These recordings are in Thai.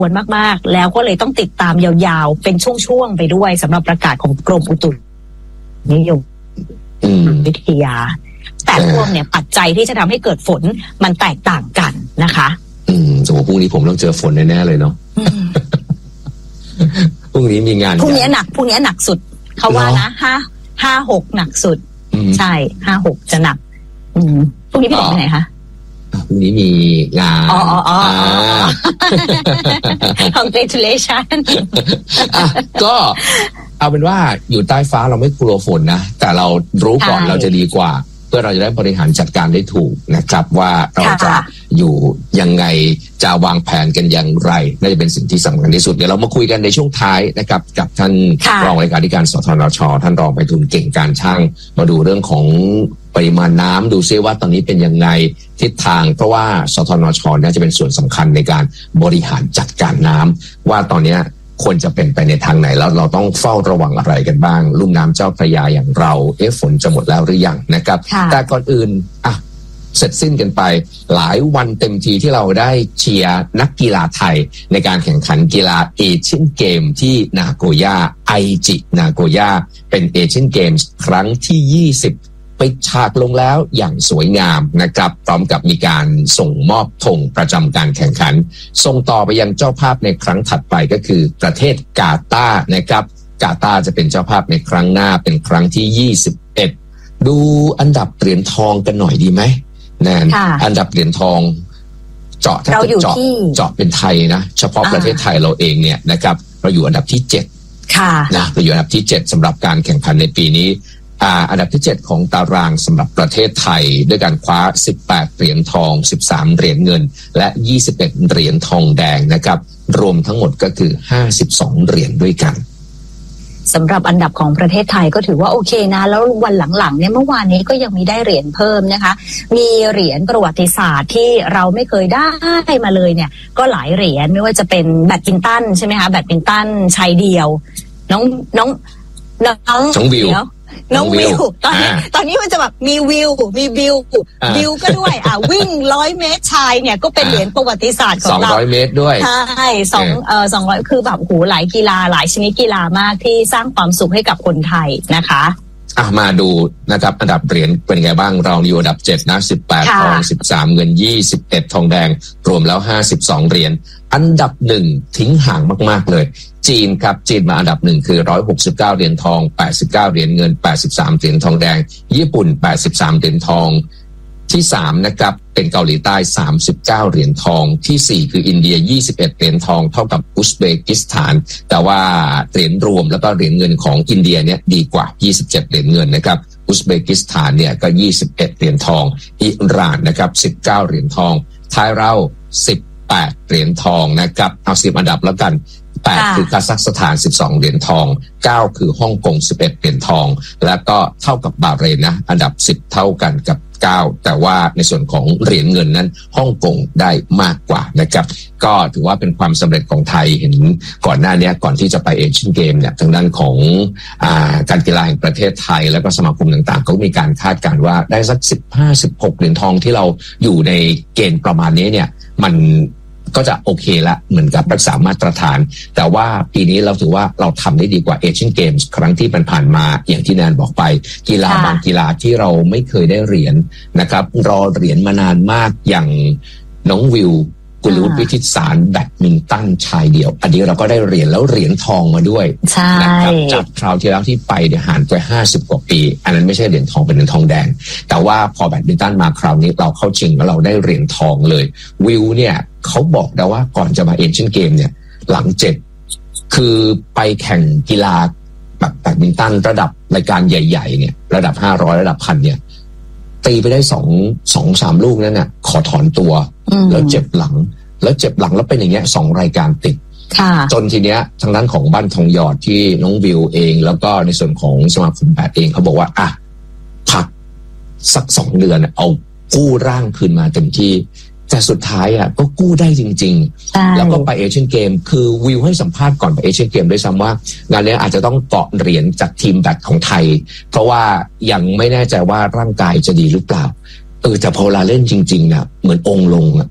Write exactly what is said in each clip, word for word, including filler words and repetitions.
ควรมากๆแล้วก็เลยต้องติดตามยาวๆเป็นช่วงๆไปด้วยสำหรับประกาศของกรมอุตุนิยมวิทยาแต่พวกเนี่ยปัจจัยที่จะทำให้เกิดฝนมันแตกต่างกันนะคะอืมสมมติพรุ่งนี้ผมต้องเจอฝนแน่ๆเลยเนาะพรุ่งนี้มีงานพรุ่งนี้หนักพรุ่งนี้หนักสุดเขาว่านะห้าห้าหกหนักสุดใช่ห้าหกจะหนักอืมพรุ่งนี้พี่ต๋องไปไหนคะพรุ่งนี้มีงานอ๋ออ๋ออ๋อ congratulation ก็เอาเป็นว่าอยู่ใต้ฟ้าเราไม่กลัวฝนนะแต่เรารู้ก่อนเราจะดีกว่าเพื่อเราจะได้บริหารจัดการได้ถูกนะครับว่าเราจะอยู่ยังไงจะวางแผนกันอย่างไรน่าจะเป็นสิ่งที่สำคัญที่สุดเดี๋ยวเรามาคุยกันในช่วงท้ายนะครับกับท่านรองเลขาธิการสทนช.ท่านรองไพฑูรย์เก่งการช่างมาดูเรื่องของปริมาณน้ำดูซิว่าตอนนี้เป็นยังไงทิศทางเพราะว่าสทนช.น่าจะเป็นส่วนสำคัญในการบริหารจัดการน้ำว่าตอนนี้ควรจะเป็นไปในทางไหนแล้วเราต้องเฝ้าระวังอะไรกันบ้างลุ่มน้ำเจ้าพระยาอย่างเราเอ๊ะฝนจะหมดแล้วหรือยังนะครับแต่ก่อนอื่นอ่ะเสร็จสิ้นกันไปหลายวันเต็มทีที่เราได้เชียร์นักกีฬาไทยในการแข่งขันกีฬาเอเชียนเกมที่นาโกย่าไอจินาโกย่าเป็นเอเชียนเกมส์ครั้งที่ยี่สิบปิดฉากลงแล้วอย่างสวยงามนะครับพร้อมกับมีการส่งมอบธงประจำการแข่งขันส่งต่อไปยังเจ้าภาพในครั้งถัดไปก็คือประเทศกาตาร์นะครับกาตาร์จะเป็นเจ้าภาพในครั้งหน้าเป็นครั้งที่ยี่สิบเอ็ดดูอันดับเหรียญทองกันหน่อยดีไหมแนนอันดับเหรียญทองเจาะถ้าเจาะเจาะเป็นไทยนะเฉพาะประเทศไทยเราเองเนี่ยนะครับเราอยู่อันดับที่เจ็ดนะเราอยู่อันดับที่เจ็ดสำหรับการแข่งขันในปีนี้อ่าอันดับที่เจ็ดของตารางสำหรับประเทศไทยด้วยการคว้าสิบแปดเหรียญทองสิบสามเหรียญเงินและยี่สิบเอ็ดเหรียญทองแดงนะครับรวมทั้งหมดก็คือห้าสิบสองเหรียญด้วยกันสำหรับอันดับของประเทศไทยก็ถือว่าโอเคนะแล้ววันหลังๆเนี่ยเมื่อวานนี้ก็ยังมีได้เหรียญเพิ่มนะคะมีเหรียญประวัติศาสตร์ที่เราไม่เคยได้มาเลยเนี่ยก็หลายเหรียญไม่ว่าจะเป็นแบดมินตันใช่ไหมคะแบดมินตันชายเดี่ยวน้องน้องน้องน้องวิวน้องวิวตอนนี้ตอนนี้มันจะแบบมีวิวมีวิววิวก็ด้วยอ่ะวิ่งร้อยเมตรชายเนี่ยก็เป็นเหรียญประวัติศาสตร์ของเราสองร้อยเมตรด้วยใช่สองเอ่อสองร้อยคือแบบโหหลายกีฬาหลายชนิดกีฬามากที่สร้างความสุขให้กับคนไทยนะคะอ่ะมาดูนะครับอันดับเหรียญเป็นไงบ้างเราอยู่อันดับเจ็ดนะสิบแปดทองสิบสามเงินยี่สิบเอ็ดทองแดงรวมแล้วห้าสิบสองเหรียญอันดับหนึ่งทิ้งห่างมากๆเลยจีนครับจีนมาอันดับหนึ่งคือหนึ่งร้อยหกสิบเก้าเหรียญทองแปดสิบเก้าเหรียญเงินแปดสิบสามเหรียญทองแดงญี่ปุ่นแปดสิบสามเหรียญทองที่สามนะครับเป็นเกาหลีใต้สามสิบเก้าเหรียญทองที่สี่คืออินเดียยี่สิบเอ็ดเหรียญทองเท่ากับอุซเบกิสถานแต่ว่าเหรียญรวมแล้วก็เหรียญเงินของอินเดียเนี่ยดีกว่ายี่สิบเจ็ดเหรียญเงินนะครับอุซเบกิสถานเนี่ยก็ยี่สิบเอ็ดเหรียญทองอิหร่านนะครับสิบเก้าเหรียญทองไทยเราสิบแปดเหรียญทองนะครับเอาสิบอันดับแล้วกันแปดคือคาซัคสถานสิบสองเหรียญทองเก้าคือฮ่องกงสิบเอ็ดเหรียญทองแล้วก็เท่ากับบาห์เรนนะอันดับสิบเท่ากันกับเก้าแต่ว่าในส่วนของเหรียญเงินนั้นฮ่องกงได้มากกว่านะครับก็ถือว่าเป็นความสำเร็จของไทยเห็นก่อนหน้านี้ก่อนที่จะไปเอเชียนเกมเนี่ยทางด้านของอ่าการกีฬาแห่งประเทศไทยแล้วก็สมาคมต่างๆก็มีการคาดการณ์ว่าได้สักสิบห้า สิบหกเหรียญทองที่เราอยู่ในเกณฑ์ประมาณนี้เนี่ยมันก็จะโอเคละเหมือนกับรักษามาตรฐานแต่ว่าปีนี้เราถือว่าเราทำได้ดีกว่าเอเชียนเกมส์ครั้งที่ผ่านมาอย่างที่แนนบอกไปกีฬาบางกีฬาที่เราไม่เคยได้เหรียญนะครับรอเหรียญมานานมากอย่างน้องวิวกุลวุฒิวิทิตสารแบดมินตันชายเดี่ยวอันนี้เราก็ได้เหรียญแล้วเหรียญทองมาด้วยนะครับจากคราวที่แล้วที่ไปเดี๋ยวห่างไปห้าสิบกว่าปีอันนั้นไม่ใช่เหรียญทองเป็นเหรียญทองแดงแต่ว่าพอแบดมินตันมาคราวนี้เราเข้าชิงแล้วเราได้เหรียญทองเลยวิวเนี่ยเขาบอกนะว่าก่อนจะมาเอเชียนเกมเนี่ยหลังเจ็ดคือไปแข่งกีฬาแบบแบดมินตันระดับรายการใหญ่ๆเนี่ยระดับห้าร้อยระดับพันเนี่ยตีไปได้สองสองสามลูกนั่นน่ะขอถอนตัวแล้วเจ็บหลังแล้วเจ็บหลังแล้วเป็นอย่างเงี้ยสองรายการติดจนทีเนี้ยทางด้านของบ้านทองหยอดที่น้องวิวเองแล้วก็ในส่วนของสมาคมแบดเองเขาบอกว่าอ่ะพักสักสองเดือนเอากู้ร่างคืนมาเต็มที่แต่สุดท้ายอ่ะก็กู้ได้จริงๆแล้วก็ไปเอเชียนเกมคือวิวให้สัมภาษณ์ก่อนไปเอเชียนเกมด้วยซ้ำว่างานนี้อาจจะต้องเกาะเหรียญจากทีมแบดของไทยเพราะว่ายังไม่แน่ใจว่าร่างกายจะดีหรือเปล่าเออแต่พอเวลาเล่นจริงๆเนี่ยเหมือนองค์ลงอ่ะ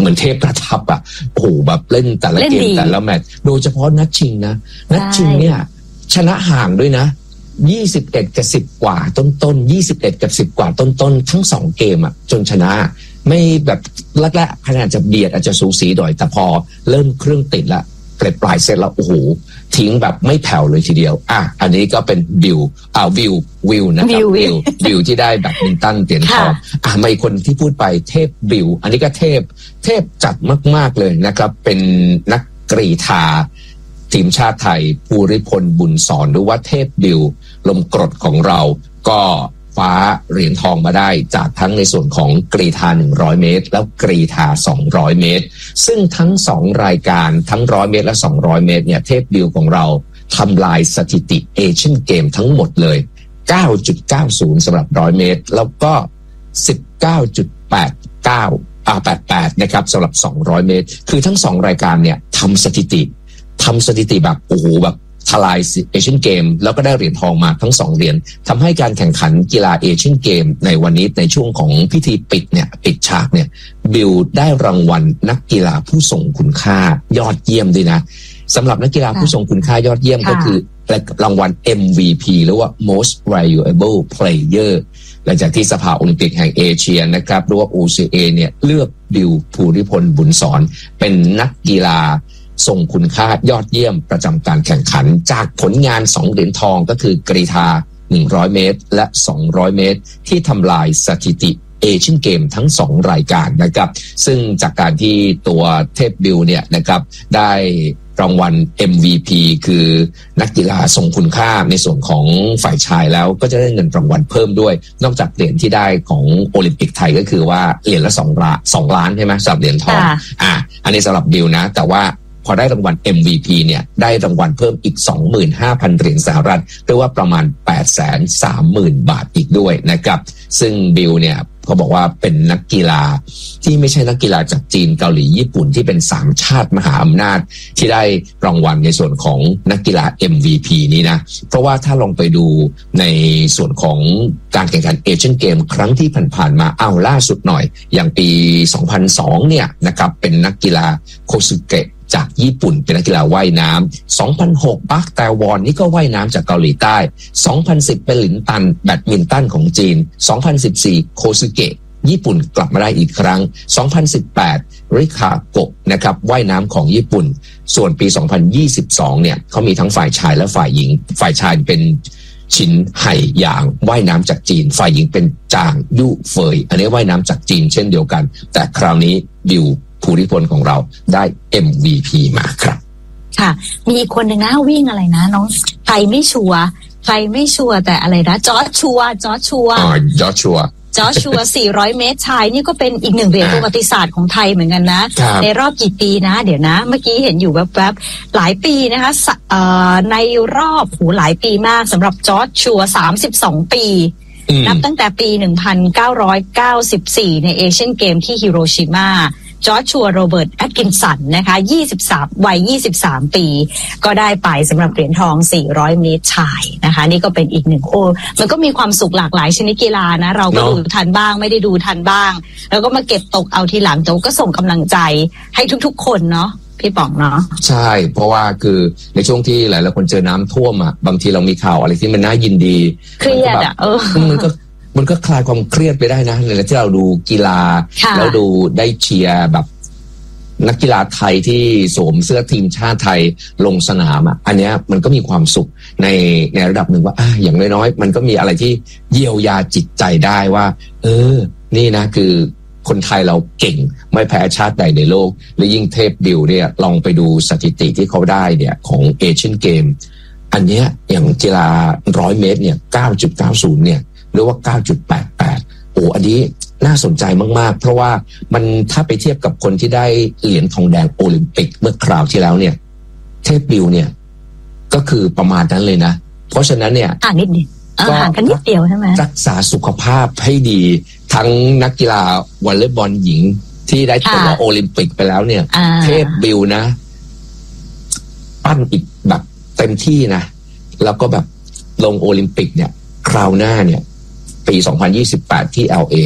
เหมือนเทพประทับอ่ะโอ้โหแบบเล่นแต่ละเกมแต่ละแมตช์โดยเฉพาะนัดชิงนะนัดชิงเนี่ยชนะห่างด้วยนะยี่สิบเอ็ดกับสิบกว่าต้นๆยี่สิบเอ็ดกับสิบกว่าต้นๆทั้งสองเกมอ่ะจนชนะไม่แบบแรกๆคะแนนจะเบียดอาจจะสูสีหน่อยแต่พอเริ่มเครื่องติดละปลายปลายเซตแล้วโอ้โหทิ้งแบบไม่แผ่วเลยทีเดียวอ่ะอันนี้ก็เป็นบิวอ่าวิววิวนะครับวิววิวที่ได้แบดมินตันเหรียญทองอ่ะไม่คนที่พูดไปเทพบิวอันนี้ก็เทพเทพจัดมากๆเลยนะครับเป็นนักกรีฑาทีมชาติไทยภูริพลบุญสอนหรือว่าเทพบิวลมกรดของเราก็คว้าเหรียญทองมาได้จากทั้งในส่วนของกรีฑาหนึ่งร้อยเมตรแล้วกรีฑาสองร้อยเมตรซึ่งทั้งสองรายการทั้งหนึ่งร้อยเมตรและสองร้อยเมตรเนี่ยเทพบิวของเราทำลายสถิติเอเชียนเกมทั้งหมดเลย เก้าจุดเก้าศูนย์ สำหรับหนึ่งร้อยเมตรแล้วก็ สิบเก้าจุดแปดเก้า อ่าแปดสิบแปดนะครับสำหรับสองร้อยเมตรคือทั้งสองรายการเนี่ยทำสถิติทำสถิติแบบโอ้โหแบบทลายเอเชียนเกมแล้วก็ได้เหรียญทองมาทั้งสองเหรียญทำให้การแข่งขันกีฬาเอเชียนเกมในวันนี้ในช่วงของพิธีปิดเนี่ยปิดฉากเนี่ยบิลได้รางวัลนักกีฬาผู้ทรงคุณค่ายอดเยี่ยมด้วยนะสำหรับนักกีฬาผู้ทรงคุณค่ายอดเยี่ยมก็คือรางวัล เอ็ม วี พี หรือว่า Most Valuable Player หลังจากที่สภาโอลิมปิกแห่งเอเชียนะครับหรือว่า โอ ซี เอ เนี่ยเลือกบิลภูริพลบุญสอนเป็นนักกีฬาทรงคุณค่ายอดเยี่ยมประจำการแข่งขันจากผลงานสองเหรียญทองก็คือกรีฑาหนึ่งร้อยเมตรและสองร้อยเมตรที่ทำลายสถิติเอเชียนเกมทั้งสองรายการนะครับซึ่งจากการที่ตัวเทพบิลเนี่ยนะครับได้รางวัล เอ็ม วี พี คือนักกีฬาทรงคุณค่าในส่วนของฝ่ายชายแล้วก็จะได้เงินรางวัลเพิ่มด้วยนอกจากเหรียญที่ได้ของโอลิมปิกไทยก็คือว่าเหรียญละสองล้านสองล้านใช่ไหมสำหรับเหรียญทองอ่าอันนี้สำหรับบิลนะแต่ว่าพอได้รางวัล เอ็ม วี พี เนี่ยได้รางวัลเพิ่มอีก สองหมื่นห้าพัน เหรียญสหรัฐหรือว่าประมาณ แปดแสนสามหมื่น บาทอีกด้วยนะครับซึ่งบิลเนี่ยเขาบอกว่าเป็นนักกีฬาที่ไม่ใช่นักกีฬาจากจีนเกาหลีญี่ปุ่นที่เป็นสามชาติมหาอำนาจที่ได้รางวัลในส่วนของนักกีฬา เอ็ม วี พี นี้นะเพราะว่าถ้าลองไปดูในส่วนของการแข่งขันเอเชียนเกมครั้งที่ผ่านๆมาอ้าวล่าสุดหน่อยอย่างปีสองพันสองเนี่ยนะครับเป็นนักกีฬาโคซึเกะจากญี่ปุ่นเป็นนักกีฬาว่ายน้ำ สองพันหก ปักแตวอนนี่ก็ว่ายน้ำจากเกาหลีใต้ สองพันสิบ เป็นหลินตันแบดมินตันของจีน สองพันสิบสี่ โคซึเกะญี่ปุ่นกลับมาได้อีกครั้ง สองพันสิบแปด ริคาโกะนะครับว่ายน้ำของญี่ปุ่นส่วนปี สองพันยี่สิบสอง เนี่ยเขามีทั้งฝ่ายชายและฝ่ายหญิงฝ่ายชายเป็นชินไห่หยางว่ายน้ำจากจีนฝ่ายหญิงเป็นจางยู่เฟยอันนี้ว่ายน้ำจากจีนเช่นเดียวกันแต่คราวนี้บิลภูริพลของเราได้ เอ็ม วี พี มาครับค่ะมีอีกคนหนึ่งนะวิ่งอะไรนะน้องใครไม่ชัวร์ใครไม่ชัวร์แต่อะไรนะจอร์จชัวร์จอร์จชัวร์อ๋อจอร์จชัวร์จอร์จชัวร์สี่ร้อยเมตรชายนี่ก็เป็นอีกหนึ่งเหรียญประวัติศาสตร์ของไทยเหมือนกันนะในรอบกี่ปีนะเดี๋ยวนะเมื่อกี้เห็นอยู่แวบๆหลายปีนะคะในรอบหูหลายปีมากสำหรับจอร์จชัวร์สามสิบสองปีนับตั้งแต่ปีหนึ่งพันเก้าร้อยเก้าสิบสี่ในเอเชียนเกมที่ฮิโรชิมาจอร์จชัวร์โรเบิร์ตแอตกินสันนะคะยี่สิบสามวัยยี่สิบสามปีก็ได้ไปสำหรับเหรียญทองสี่ร้อยเมตรชายนะคะนี่ก็เป็นอีกหนึ่งโอ้มันก็มีความสุขหลากหลายชนิดกีฬานะเราก็ no. ดูทันบ้างไม่ได้ดูทันบ้างแล้วก็มาเก็บตกเอาทีหลังแต่ก็ส่งกำลังใจให้ทุกๆคนเนาะพี่ป๋องเนาะใช่เพราะว่าคือในช่วงที่หลายๆคนเจอน้ำท่วมอ่ะบางทีเรามีข่าวอะไรที่มันน่ายินดีเครียดอ่ะเออมันก็มันก็คลายความเครียดไปได้นะในที่เราดูกีฬาแล้วดูได้เชียร์แบบนักกีฬาไทยที่สวมเสื้อทีมชาติไทยลงสนามอ่ะอันเนี้ยมันก็มีความสุขในในระดับหนึ่งว่าอ่ะอย่างน้อยๆมันก็มีอะไรที่เยียวยาจิตใจได้ว่าเออนี่นะคือคนไทยเราเก่งไม่แพ้ชาติใดในโลกและยิ่งเทพบิลเนี่ยลองไปดูสถิติที่เขาได้เนี่ยของเอเชียนเกมอันเนี้ยอย่างกีฬาร้อยเมตรเนี่ย เก้าจุดเก้าศูนย์ เนี่ยหรือว่า เก้าจุดแปดแปด โอ้อันนี้น่าสนใจมากๆเพราะว่ามันถ้าไปเทียบกับคนที่ได้เหรียญทองแดงโอลิมปิกเมื่อคราวที่แล้วเนี่ยเทพบิลเนี่ยก็คือประมาณนั้นเลยนะเพราะฉะนั้นเนี่ยห่างนิดเดียวห่างกันนิดเดียวใช่ไหมรักษาสุขภาพให้ดีทั้งนักกีฬาวอลเลย์บอลหญิงที่ได้ตั๋วโอลิมปิกไปแล้วเนี่ยเทพบิลนะปั้นอีกแบบเต็มที่นะแล้วก็แบบลงโอลิมปิกเนี่ยคราวหน้าเนี่ยปีสองพันยี่สิบแปดที่ แอล เอ เนี่ย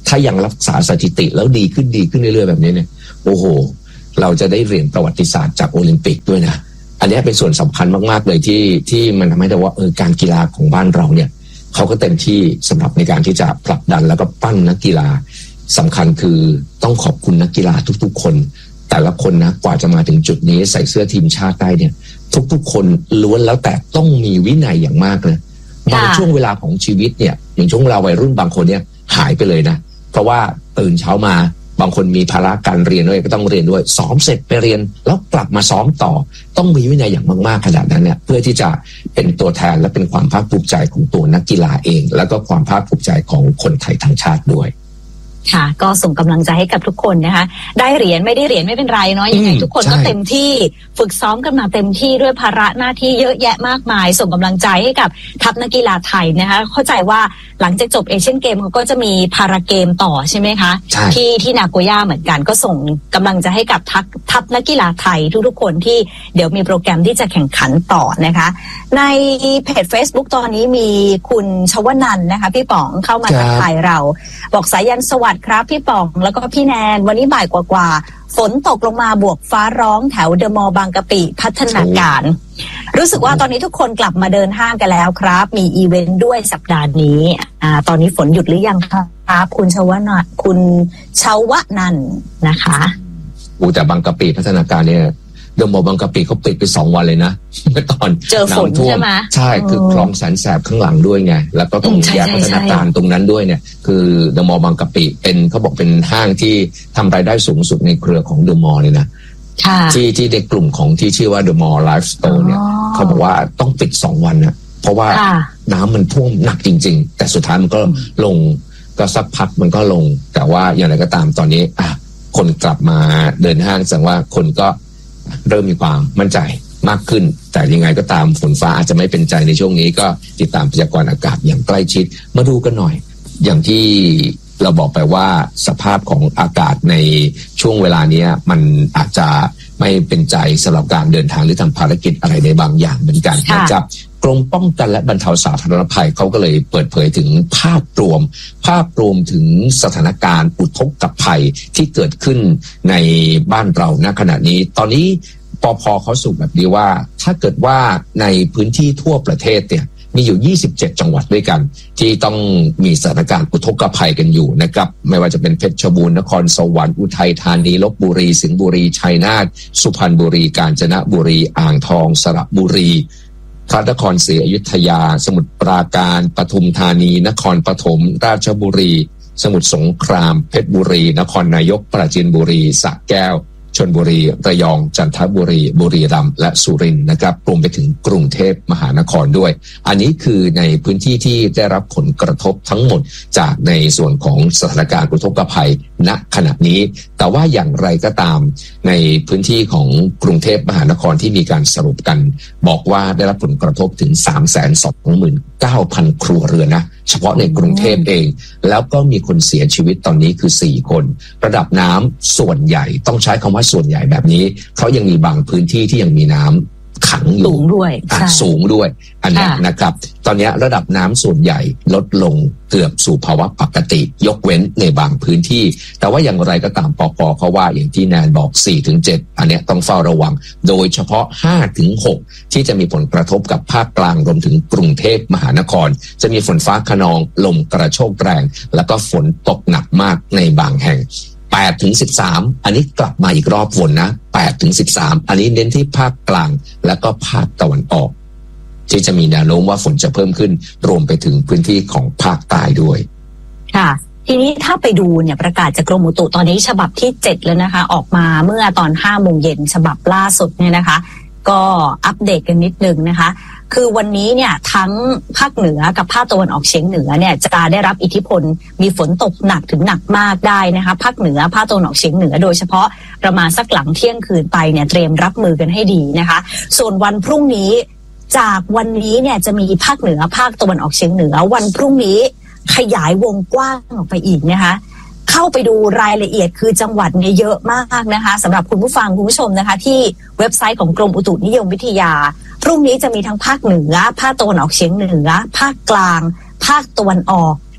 ถ้ายังรักษาสถิติแล้วดีขึ้นดีขึ้นเรื่อยๆแบบนี้เนี่ยโอ้โหเราจะได้เหรียญประวัติศาสตร์จากโอลิมปิกด้วยนะอันนี้เป็นส่วนสำคัญมากๆเลยที่ที่มันทำให้ได้ว่าเออการกีฬาของบ้านเราเนี่ยเขาก็เต็มที่สำหรับในการที่จะผลักดันแล้วก็ปั้นนักกีฬาสำคัญคือต้องขอบคุณนักกีฬาทุกๆคนแต่ละคนนะกว่าจะมาถึงจุดนี้ใส่เสื้อทีมชาติได้เนี่ยทุกๆคนล้วนแล้วแต่ต้องมีวินัยอย่างมากเลยบางช่วงเวลาของชีวิตเนี่ยอย่างช่วงเวลาวัยรุ่นบางคนเนี่ยหายไปเลยนะเพราะว่าตื่นเช้ามาบางคนมีภาระการเรียนด้วยก็ต้องเรียนด้วยซ้อมเสร็จไปเรียนแล้วกลับมาซ้อมต่อต้องมีวินัยอย่างมากๆขนาดนั้นเนี่ยเพื่อที่จะเป็นตัวแทนและเป็นความภาคภูมิใจของตัวนักกีฬาเองแล้วก็ความภาคภูมิใจของคนไทยทั้งชาติด้วยค่ะก็ส่งกำลังใจให้กับทุกคนนะคะได้เหรียญไม่ได้เหรียญไม่เป็นไรเนาะยังไงทุกคนก็เต็มที่ฝึกซ้อมกันมาเต็มที่ด้วยภาระหน้าที่เยอะแยะมากมายส่งกำลังใจให้กับทัพนักกีฬาไทยนะคะเข้าใจว่าหลังจากจบเอเชียนเกมเขาก็จะมีพาราเกมต่อใช่ไหมคะที่ที่นาโกย่าเหมือนกันก็ส่งกำลังใจให้กับทัพทัพนักกีฬาไทยทุกๆคนที่เดี๋ยวมีโปรแกรมที่จะแข่งขันต่อนะคะในเพจ Facebook ตอนนี้มีคุณชวนันท์นะคะพี่ป๋องเข้ามาทักทายเราบอกสายันสวัสดีครับพี่ป๋องแล้วก็พี่แนนวันนี้บ่ายกว่าๆฝนตกลงมาบวกฟ้าร้องแถวเดอะมอลล์บางกะปิพัฒนาการรู้สึกว่าตอนนี้ทุกคนกลับมาเดินห้างกันแล้วครับมีอีเวนต์ด้วยสัปดาห์นี้อ่าตอนนี้ฝนหยุดหรือยังครับคุณชวนันท์คุณชวนันท์นะคะอูแต่บางกะปิพัฒนาการเนี่ยเดอะมอลล์บางกะปิเขาปิดไปสองวันเลยนะเมื่อตอนเจอฝนใช่ไหมใช่คือคลองแสนแสบข้างหลังด้วยไงแล้วก็ตรงแยกพัฒนาการตรงนั้นด้วยเนี่ยคือเดอะมอลล์บางกะปิเป็นเขาบอกเป็นห้างที่ทำรายได้สูงสุดในเครือของเดอะมอลล์เลยนะที่ที่ในกลุ่มของที่ชื่อว่าเดอะมอลล์ไลฟ์สโตร์เนี่ยเขาบอกว่าต้องปิดสองวันนะเพราะว่าน้ำมันท่วมหนักจริงๆแต่สุดท้ายมันก็ลงก็สักพักมันก็ลงแต่ว่าอย่างไรก็ตามตอนนี้อ่ะคนกลับมาเดินห้างแสดงว่าคนก็เริ่มมีความมั่นใจมากขึ้นแต่ยังไงก็ตามฝนฟ้าอาจจะไม่เป็นใจในช่วงนี้ก็ติดตามพยากรณ์อากาศอย่างใกล้ชิดมาดูกันหน่อยอย่างที่เราบอกไปว่าสภาพของอากาศในช่วงเวลานี้มันอาจจะไม่เป็นใจสำหรับการเดินทางหรือทำภารกิจอะไรในบางอย่างเหมือนกันนะครับกรมป้องกันและบรรเทาสาธารณภัยเขาก็เลยเปิดเผยถึงภาพรวมภาพรวมถึงสถานการณ์อุทกภัยที่เกิดขึ้นในบ้านเราณขณะนี้ตอนนี้ปภ.เขาสรุปแบบนี้ว่าถ้าเกิดว่าในพื้นที่ทั่วประเทศเนี่ยมีอยู่ยี่สิบเจ็ดจังหวัดด้วยกันที่ต้องมีสถานการณ์อุทกภัยกันอยู่นะครับไม่ว่าจะเป็นเพชรบูรณ์นครสวรรค์อุทัยธานีลพบุรีสิงห์บุรีชัยนาทสุพรรณบุรีกาญจนบุรีอ่างทองสระบุรีพระนครศรีอยุธยาสมุทรปราการปทุมธานีนครปฐมราชบุรีสมุทรสงครามเพชรบุรีนครนายกปราจีนบุรีสระแก้วชลบุรีระยองจันทบุรีบุรีรัมย์และสุรินทร์นะครับรวมไปถึงกรุงเทพมหานครด้วยอันนี้คือในพื้นที่ที่ได้รับผลกระทบทั้งหมดจากในส่วนของสถานการณ์อุทกภัยณขณะนี้แต่ว่าอย่างไรก็ตามในพื้นที่ของกรุงเทพมหานครที่มีการสรุปกันบอกว่าได้รับผลกระทบถึง สามแสนสองหมื่นเก้าพัน ครัวเรือนนะเฉพาะในกรุงเทพเองแล้วก็มีคนเสียชีวิตตอนนี้คือสี่คนระดับน้ำส่วนใหญ่ต้องใช้คำว่าส่วนใหญ่แบบนี้เพราะยังมีบางพื้นที่ที่ยังมีน้ำขังอยู่สูงด้วยสูงด้วยอันนี้นะครับตอนนี้ระดับน้ำส่วนใหญ่ลดลงเกือบสู่ภาวะปกติยกเว้นในบางพื้นที่แต่ว่าอย่างไรก็ตามปป.เขาว่าอย่างที่แนนบอก สี่ถึงเจ็ด อันนี้ต้องเฝ้าระวังโดยเฉพาะ ห้าถึงหก ที่จะมีผลกระทบกับภาคกลางรวมถึงกรุงเทพมหานครจะมีฝนฟ้าคะนองลมกระโชกแรงแล้วก็ฝนตกหนักมากในบางแห่งแปดถึงสิบสามอันนี้กลับมาอีกรอบฝนนะแปดถึงสิบสามอันนี้เน้นที่ภาคกลางแล้วก็ภาคตะวันออกที่จะมีแนวโน้มว่าฝนจะเพิ่มขึ้นรวมไปถึงพื้นที่ของภาคใต้ด้วยค่ะทีนี้ถ้าไปดูเนี่ยประกาศจากกรมอุตุตอนนี้ฉบับที่เจ็ดแล้วนะคะออกมาเมื่อตอน ห้าโมงเย็นฉบับล่าสุดเนี่ยนะคะก็อัปเดตกันนิดนึงนะคะคือวันนี้เนี่ยทั้งภาคเหนือกับภาคตะวันออกเฉียงเหนือเนี่ยจะได้รับอิทธิพลมีฝนตกหนักถึงหนักมากได้นะคะภาคเหนือภาคตะวันออกเฉียงเหนือโดยเฉพาะประมาณสักหลังเที่ยงคืนไปเนี่ยเตรียมรับมือกันให้ดีนะคะส่วนวันพรุ่งนี้จากวันนี้เนี่ยจะมีภาคเหนือภาคตะวันออกเฉียงเหนือวันพรุ่งนี้ขยายวงกว้างออกไปอีกนะคะเข้าไปดูรายละเอียดคือจังหวัดเนี่ยเยอะมากนะคะสำหรับคุณผู้ฟังคุณผู้ชมนะคะที่เว็บไซต์ของกรมอุตุนิยมวิทยาพรุ่งนี้จะมีทั้งภาคเหนือภาคตะวันออกเฉียงเหนือภาคกลางภาคตะวันออก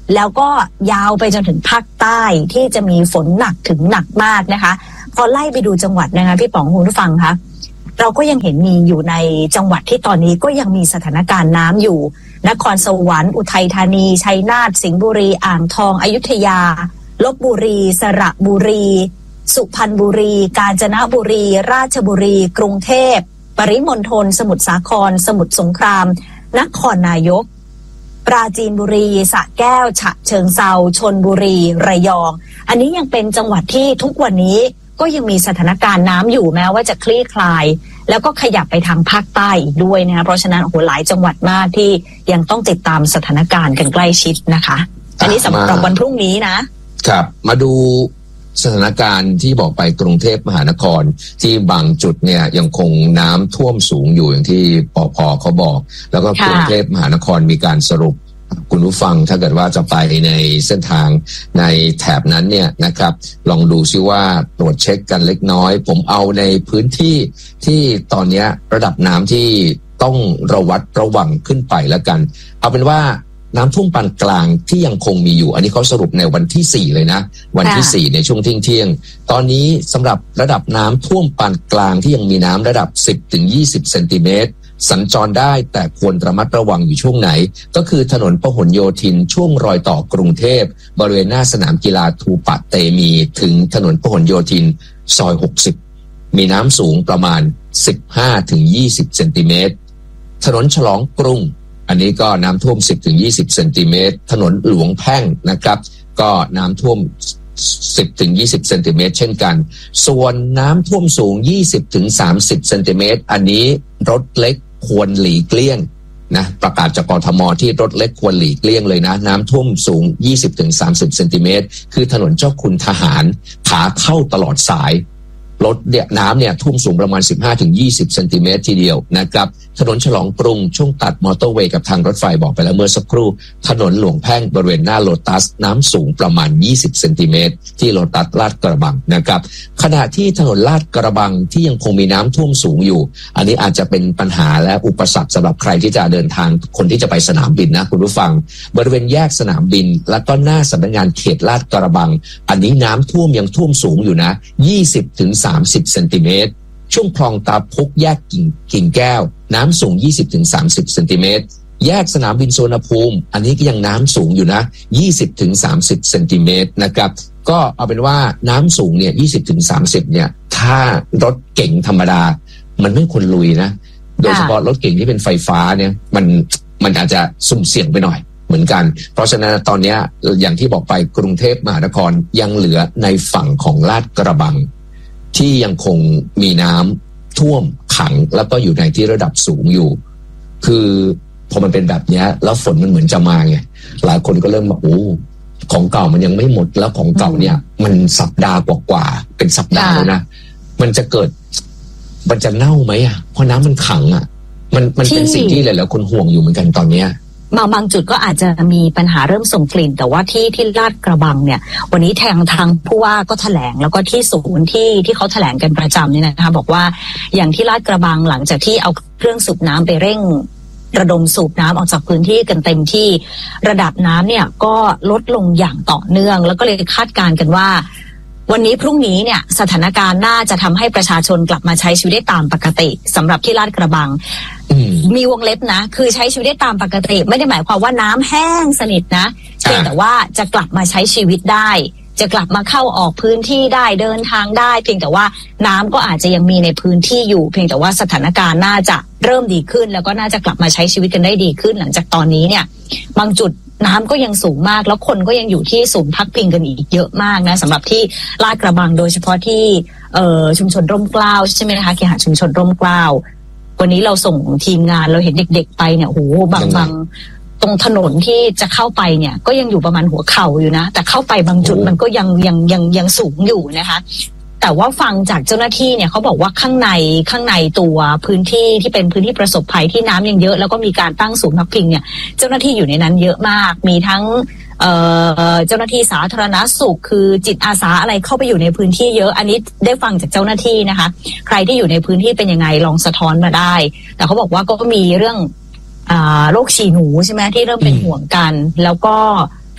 แล้วก็ยาวไปจนถึงภาคใต้ที่จะมีฝนหนักถึงหนักมากนะคะพอไล่ไปดูจังหวัดนะคะพี่ป๋องคุณผู้ฟังคะเราก็ยังเห็นมีอยู่ในจังหวัดที่ตอนนี้ก็ยังมีสถานการณ์น้ำอยู่นครสวรรค์อุทัยธานีชัยนาทสิงห์บุรีอ่างทองอยุธยาลพบุรีสระบุรีสุพรรณบุรีกาญจนบุรีราชบุรีกรุงเทพปริมณฑลสมุทรสาครสมุทรสงครามนครนายกปราจีนบุรีสระแก้วฉะเชิงเทราชลบุรีระยองอันนี้ยังเป็นจังหวัดที่ทุกวันนี้ก็ยังมีสถานการณ์น้ำอยู่แม้ว่าจะคลี่คลายแล้วก็ขยับไปทางภาคใต้อีกด้วยนะคะเพราะฉะนั้นโอ้โหหลายจังหวัดมากที่ยังต้องติดตามสถานการณ์กันใกล้ชิดนะคะอันนี้สำหรับวันพรุ่งนี้นะครับมาดูสถานการณ์ที่บอกไปกรุงเทพมหานครที่บางจุดเนี่ยยังคงน้ำท่วมสูงอยู่อย่างที่ปภ.เขาบอกแล้วก็กรุงเทพมหานครมีการสรุปคุณผู้ฟังถ้าเกิดว่าจะไปในเส้นทางในแถบนั้นเนี่ยนะครับลองดูซิว่าตรวจเช็คกันเล็กน้อยผมเอาในพื้นที่ที่ตอนนี้ระดับน้ำที่ต้องระวัดระวังขึ้นไปแล้วกันเอาเป็นว่าน้ำท่วมปานกลางที่ยังคงมีอยู่อันนี้เขาสรุปในวันที่สี่เลยนะวันที่สี่ในช่วงเที่ยงเที่ยงตอนนี้สำหรับระดับน้ำท่วมปานกลางที่ยังมีน้ำระดับ สิบถึงยี่สิบ เซนติเมตรสัญจรได้แต่ควรระมัดระวังอยู่ช่วงไหนก็คือถนนพหลโยธินช่วงรอยต่อกรุงเทพบริเวณหน้าสนามกีฬาทูปะเตมีถึงถนนพหลโยธินซอยหกสิบมีน้ำสูงประมาณ สิบห้าถึงยี่สิบ เซนติเมตรถนนฉลองกรุงอันนี้ก็น้ำท่วม สิบถึงยี่สิบ เซนติเมตรถนนหลวงแพ่งนะครับก็น้ำท่วม สิบถึงยี่สิบ เซนติเมตรเช่นกันส่วนน้ำท่วมสูง ยี่สิบถึงสามสิบ เซนติเมตรอันนี้รถเล็กควรหลีกเลี่ยงนะประกาศจากกทมที่รถเล็กควรหลีกเลี่ยงเลยนะน้ำท่วมสูง ยี่สิบถึงสามสิบ เซนติเมตรคือถนนเจ้าคุณทหารขาเข้าตลอดสายรถเนี่ยน้ำเนี่ยท่วมสูงประมาณ สิบห้าถึงยี่สิบ เซนติเมตรทีเดียวนะครับถนนฉลองกรุงช่วงตัดมอเตอร์เวย์กับทางรถไฟบอกไปแล้วเมื่อสักครู่ถนนหลวงแพ่งบริเวณหน้าโลตัสน้ำสูงประมาณยี่สิบเซนติเมตรที่โลตัสลาดกระบังนะครับขณะที่ถนนลาดกระบังที่ยังคงมีน้ำท่วมสูงอยู่อันนี้อาจจะเป็นปัญหาและอุปสรรคสำหรับใครที่จะเดินทางคนที่จะไปสนามบินนะคุณผู้ฟังบริเวณแยกสนามบินและก็หน้าสำนักงานเขตลาดกระบังอันนี้น้ำท่วมยังท่วมสูงอยู่นะ ยี่สิบถึงสามสิบ เซนติเมตรช่วงคลองตาพุกแยกกิ่งกิ่งแก้วน้ำสูง ยี่สิบถึงสามสิบ เซนติเมตรแยกสนามบินสุวรรณภูมิอันนี้ก็ยังน้ำสูงอยู่นะ ยี่สิบถึงสามสิบ เซนติเมตรนะครับก็เอาเป็นว่าน้ำสูงเนี่ย ยี่สิบถึงสามสิบ เนี่ยถ้ารถเก๋งธรรมดามันไม่ควรลุยนะโดยเฉพาะรถเก๋งที่เป็นไฟฟ้าเนี่ยมันมันอาจจะสุ่มเสี่ยงไปหน่อยเหมือนกันเพราะฉะนั้นตอนนี้อย่างที่บอกไปกรุงเทพมหานครยังเหลือในฝั่งของลาดกระบังที่ยังคงมีน้ำท่วมขังแล้วก็อยู่ในที่ระดับสูงอยู่คือพอมันเป็นแบบนี้แล้วฝนมันเหมือนจะมาไงหลายคนก็เริ่มบอกโอ้ของเก่ามันยังไม่หมดแล้วของเก่าเนี่ยมันสัปดาห์กว่าๆเป็นสัปดาห์แล้วนะมันจะเกิดมันจะเน่าไหมอ่ะเพราะน้ำมันขังอ่ะมันมันเป็นสิ่งที่หลายๆคนห่วงอยู่เหมือนกันตอนเนี้ยบางบางจุดก็อาจจะมีปัญหาเริ่มส่งกลิ่นแต่ว่าที่ที่ลาดกระบังเนี่ยวันนี้ทางทางผู้ว่าก็แถลงแล้วก็ที่ศูนย์ที่ที่เขาแถลงกันประจำเนี่ยนะคะบอกว่าอย่างที่ลาดกระบังหลังจากที่เอาเครื่องสูบน้ำไปเร่งระดมสูบน้ำออกจากพื้นที่กันเต็มที่ระดับน้ำเนี่ยก็ลดลงอย่างต่อเนื่องแล้วก็เลยคาดการณ์กันว่าวันนี้พรุ่งนี้เนี่ยสถานการณ์น่าจะทำให้ประชาชนกลับมาใช้ชีวิตได้ตามปกติสำหรับที่ลาดกระบังมีวงเล็บนะคือใช้ชีวิตได้ตามปกติไม่ได้หมายความว่าน้ำแห้งสนิทนะเพียงแต่ว่าจะกลับมาใช้ชีวิตได้จะกลับมาเข้าออกพื้นที่ได้เดินทางได้เพียงแต่ว่าน้ำก็อาจจะยังมีในพื้นที่อยู่เพียงแต่ว่าสถานการณ์น่าจะเริ่มดีขึ้นแล้วก็น่าจะกลับมาใช้ชีวิตกันได้ดีขึ้นหลังจากตอนนี้เนี่ยบางจุดน้ำก็ยังสูงมากแล้วคนก็ยังอยู่ที่ศูนย์พักพิงกันอีกเยอะมากนะสำหรับที่ลาดกระบังโดยเฉพาะที่เอ่อชุมชนร่มเกล้าใช่ไหมนะคะเคหะชุมชนร่มเกล้าวันนี้เราส่งทีมงานเราเห็นเด็กๆไปเนี่ยโอ้โหบางบางตรงถนนที่จะเข้าไปเนี่ยก็ยังอยู่ประมาณหัวเข่าอยู่นะแต่เข้าไปบางจุดมันก็ยังยังยังยังสูงอยู่นะคะแต่ว่าฟังจากเจ้าหน้าที่เนี่ยเขาบอกว่าข้างในข้างในตัวพื้นที่ที่เป็นพื้นที่ประสบภัยที่น้ำยังเยอะแล้วก็มีการตั้งศูนย์พักพิงเนี่ยเจ้าหน้าที่อยู่ในนั้นเยอะมากมีทั้งเอ่อเจ้าหน้าที่สาธารณสุขคือจิตอาสาอะไรเข้าไปอยู่ในพื้นที่เยอะอันนี้ได้ฟังจากเจ้าหน้าที่นะคะใครที่อยู่ในพื้นที่เป็นยังไงลองสะท้อนมาได้แต่เขาบอกว่าก็มีเรื่องอ่าโรคฉี่หนูใช่ไหมที่เริ่มเป็นห่วงกันแล้วก็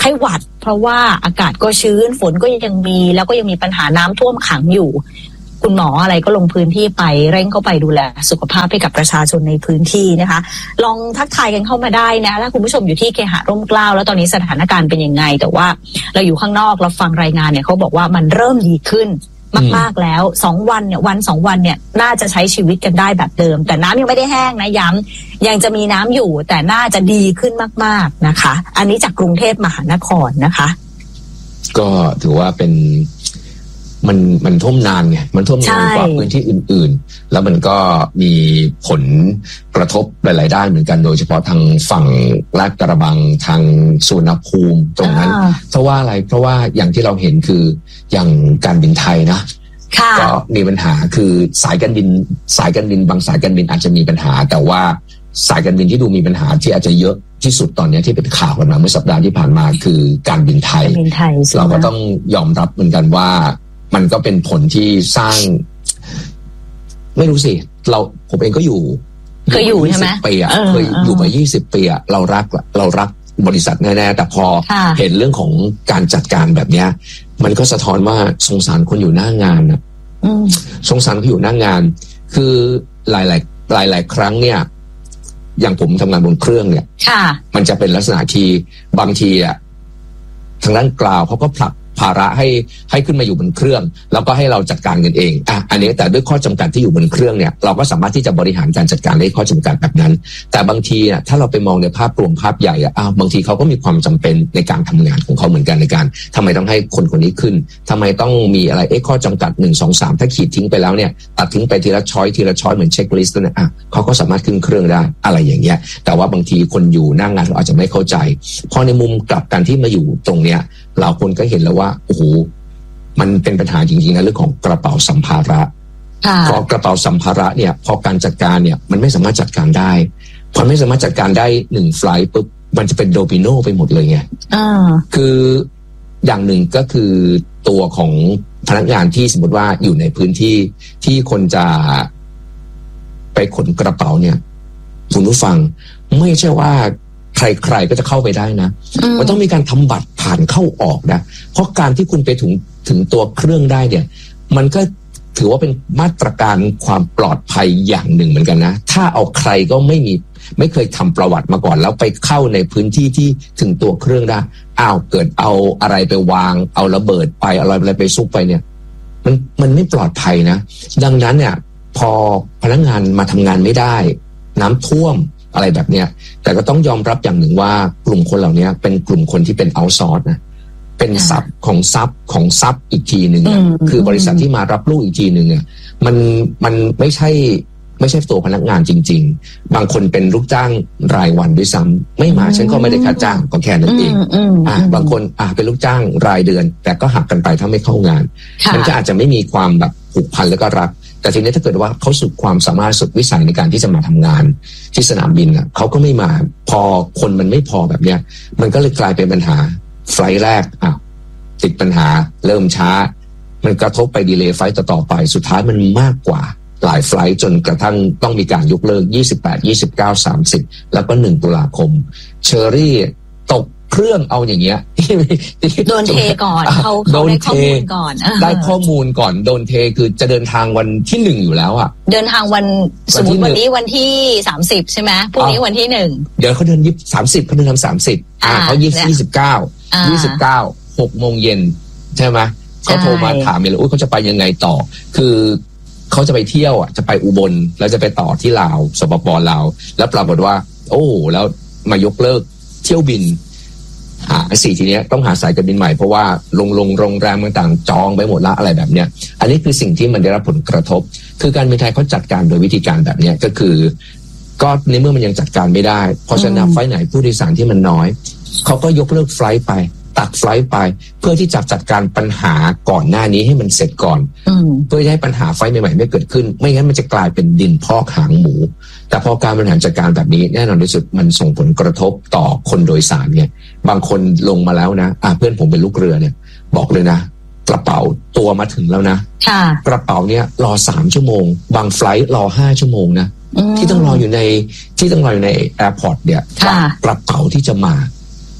ไข้หวัดเพราะว่าอากาศก็ชื้นฝนก็ยังมีแล้วก็ยังมีปัญหาน้ำท่วมขังอยู่คุณหมออะไรก็ลงพื้นที่ไปเร่งเข้าไปดูแลสุขภาพให้กับประชาชนในพื้นที่นะคะลองทักทายกันเข้ามาได้นะถ้าคุณผู้ชมอยู่ที่เคหะร่มเกล้าแล้วตอนนี้สถานการณ์เป็นยังไงแต่ว่าเราอยู่ข้างนอกเราฟังรายงานเนี่ยเขาบอกว่ามันเริ่มดีขึ้นมากๆแล้วสองวันเนี่ยวันสองวันเนี่ยน่าจะใช้ชีวิตกันได้แบบเดิมแต่น้ำยังไม่ได้แห้งนะย้ำยังจะมีน้ำอยู่แต่น่าจะดีขึ้นมากๆนะคะอันนี้จากกรุงเทพมหานครนะคะก็ถือว่าเป็นมันมันท่วมนานไงมันท่วมนานกว่าพื้นที่อื่นๆแล้วมันก็มีผลกระทบหลายๆด้านเหมือนกันโดยเฉพาะทางฝั่งลาดกระบังทางสุวรรณภูมิตรงนั้นเพราะว่าอะไรเพราะว่าอย่างที่เราเห็นคืออย่างการบินไทยนะก็มีปัญหาคือสายการบินสายการบินบางสายการบินอาจจะมีปัญหาแต่ว่าสายการบินที่ดูมีปัญหาที่อาจจะเยอะที่สุดตอนนี้ที่เป็นข่าวกันมาเมื่อสัปดาห์ที่ผ่านมาคือการบินไทยเราก็ต้องยอมรับเหมือนกันว่ามันก็เป็นผลที่สร้างไม่รู้สิเราผมเองก็อยู่เคยอยู่ใช่ไหมปีอ่ะเคยอยู่มายี่สิบปีอ่ะเรารักเรารักบริษัทแน่ๆแต่พอเห็นเรื่องของการจัดการแบบเนี้ยมันก็สะท้อนว่าสงสารคนอยู่หน้างานนะสงสารคนอยู่หน้างานคือหลายๆหลายหลายครั้งเนี่ยอย่างผมทำงานบนเครื่องเนี่ยมันจะเป็นลักษณะที่บางทีอ่ะทางด้านกล่าวเขาก็ผลักภาระให้ให้ขึ้นมาอยู่บนเครื่องแล้วก็ให้เราจัดการกันเองอ่ะอันนี้แต่ด้วยข้อจำกัดที่อยู่บนเครื่องเนี่ยเราก็สามารถที่จะบริหารการจัดการได้ข้อจำกัดแบบนั้นแต่บางทีอ่ะถ้าเราไปมองในภาพรวมภาพใหญ่อ่ะอ้าวบางทีเขาก็มีความจำเป็นในการทำงานของเขาเหมือนกันในการทำไมต้องให้คนคนนี้ขึ้นทำไมต้องมีอะไรเอ๊ะข้อจำกัดหนึ่ง สอง สามถ้าขีดทิ้งไปแล้วเนี่ยตัดทิ้งไปทีละช้อยทีละช้อยเหมือนเช็คลิสต์เนี่ยอ่ะเขาก็สามารถขึ้นเครื่องได้อะไรอย่างเงี้ยแต่ว่าบางทีคนอยู่หน้างานเราอาจจะไม่เข้าใจพอในมุมกลับกันที่มาอยู่ตรงเนี้ยเราคนก็เห็นแล้วว่าโอ้โหมันเป็นปัญหาจริงๆนะเรื่องของกระเป๋าสัมภาระพอกระเป๋าสัมภาระเนี่ยพอการจัดการเนี่ยมันไม่สามารถจัดการได้พอไม่สามารถจัดการได้หนึ่งไฟล์ปุ๊บมันจะเป็นโดมิโนไปหมดเลยไงคืออย่างหนึ่งก็คือตัวของพนักงานที่สมมติว่าอยู่ในพื้นที่ที่คนจะไปขนกระเป๋าเนี่ยคุณผู้ฟังไม่ใช่ว่าใครๆก็จะเข้าไปได้นะมันต้องมีการทำบัตรผ่านเข้าออกนะเพราะการที่คุณไปถึงถึงตัวเครื่องได้เนี่ยมันก็ถือว่าเป็นมาตรการความปลอดภัยอย่างหนึ่งเหมือนกันนะถ้าเอาใครก็ไม่มีไม่เคยทำประวัติมาก่อนแล้วไปเข้าในพื้นที่ที่ถึงตัวเครื่องได้อ้าวเกิดเอาอะไรไปวางเอาระเบิดไปเอาอะไรไปซุกไปเนี่ยมันมันไม่ปลอดภัยนะดังนั้นเนี่ยพอพนักงานมาทำงานไม่ได้น้ำท่วมอะไรแบบเนี้ยแต่ก็ต้องยอมรับอย่างหนึ่งว่ากลุ่มคนเหล่านี้เป็นกลุ่มคนที่เป็นเอาท์ซอร์สนะเป็นซับของซับของซับอีกทีหนึ่งคือบริษัทที่มารับลูกอีกทีหนึ่งอ่ะมันมันไม่ใช่ไม่ใช่ตัวพนักงานจริงๆบางคนเป็นลูกจ้างรายวันด้วยซ้ำไม่มาฉันก็ไม่ได้ค่าจ้างก็แค่นั้นเองอ่าบางคนอ่าเป็นลูกจ้างรายเดือนแต่ก็หักกันไปถ้าไม่เข้างานมันก็อาจจะไม่มีความแบบผูกพันแล้วก็รักแต่ทีนี้ถ้าเกิดว่าเขาสุดความสามารถสุดวิสัยในการที่จะมาทำงานที่สนามบินอ่ะเขาก็ไม่มาพอคนมันไม่พอแบบเนี้ยมันก็เลยกลายเป็นปัญหาไฟล์แรกอ่ะติดปัญหาเริ่มช้ามันกระทบไปดีเลย์ไฟล์ต่อๆไปสุดท้ายมันมากกว่าหลายไฟล์จนกระทั่งต้องมีการยกเลิกยี่สิบแปด ยี่สิบเก้า สามสิบแล้วก็หนึ่งตุลาคมเชอรี่ตกเครื่องเอาอย่างเงี้ยโดนเทก่อนเขาเขาได้ข้อมูลก่อนได้ข้อมูลก่อนโดนเทคือจะเดินทางวันที่หนึ่งอยู่แล้วอ่ะเดินทางวันสมมติวันนี้วันที่สามสิบใช่ไหมพรุ่งนี้วันที่หนึ่งเดี๋ยวเขาเดินยี่สามสิบเขาเดินทำสามสิบอ่าเขายี่ยี่สิบเก้ายี่สิบเก้าหกโมงเย็นใช่ไหมเขาโทรมาถามเลยว่าเขาจะไปยังไงต่อคือเขาจะไปเที่ยวอ่ะจะไปอุบลแล้วจะไปต่อที่ลาวสปปลาวแล้วปรากฏว่าโอ้แล้วมายกเลิกเที่ยวบินหาสี่ทีเนี้ยต้องหาสายการบินใหม่เพราะว่าลงลงโรงแรมต่างๆจองไปหมดละอะไรแบบเนี้ยอันนี้คือสิ่งที่มันได้รับผลกระทบคือการบินไทยเขาจัดการโดยวิธีการแบบเนี้ยก็คือก็ในเมื่อมันยังจัดการไม่ได้เพราะฉะนั้นไฟล์ไหนผู้โดยสารที่มันน้อยเขาก็ยกเลิกไฟล์ไปตัดไฟล์ไปเพื่อที่จะจัดการปัญหาก่อนหน้านี้ให้มันเสร็จก่อนเพื่อให้ปัญหาไฟล์ใหม่ๆไม่เกิดขึ้นไม่งั้นมันจะกลายเป็นดินพอกหางหมูแต่พอการบริหารจัดการแบบนี้แน่นอนที่สุดมันส่งผลกระทบต่อคนโดยสารไงบางคนลงมาแล้วนะอ่ะเพื่อนผมเป็นลูกเรือเนี่ยบอกเลยนะกระเป๋าตัวมาถึงแล้วนะกระเป๋าเนี่ยรอสามชั่วโมงบางไฟล์รอห้าชั่วโมงนะที่ต้องรออยู่ในที่ต้องรออยู่ในแอร์พอร์ตเนี่ยกระเป๋าที่จะมา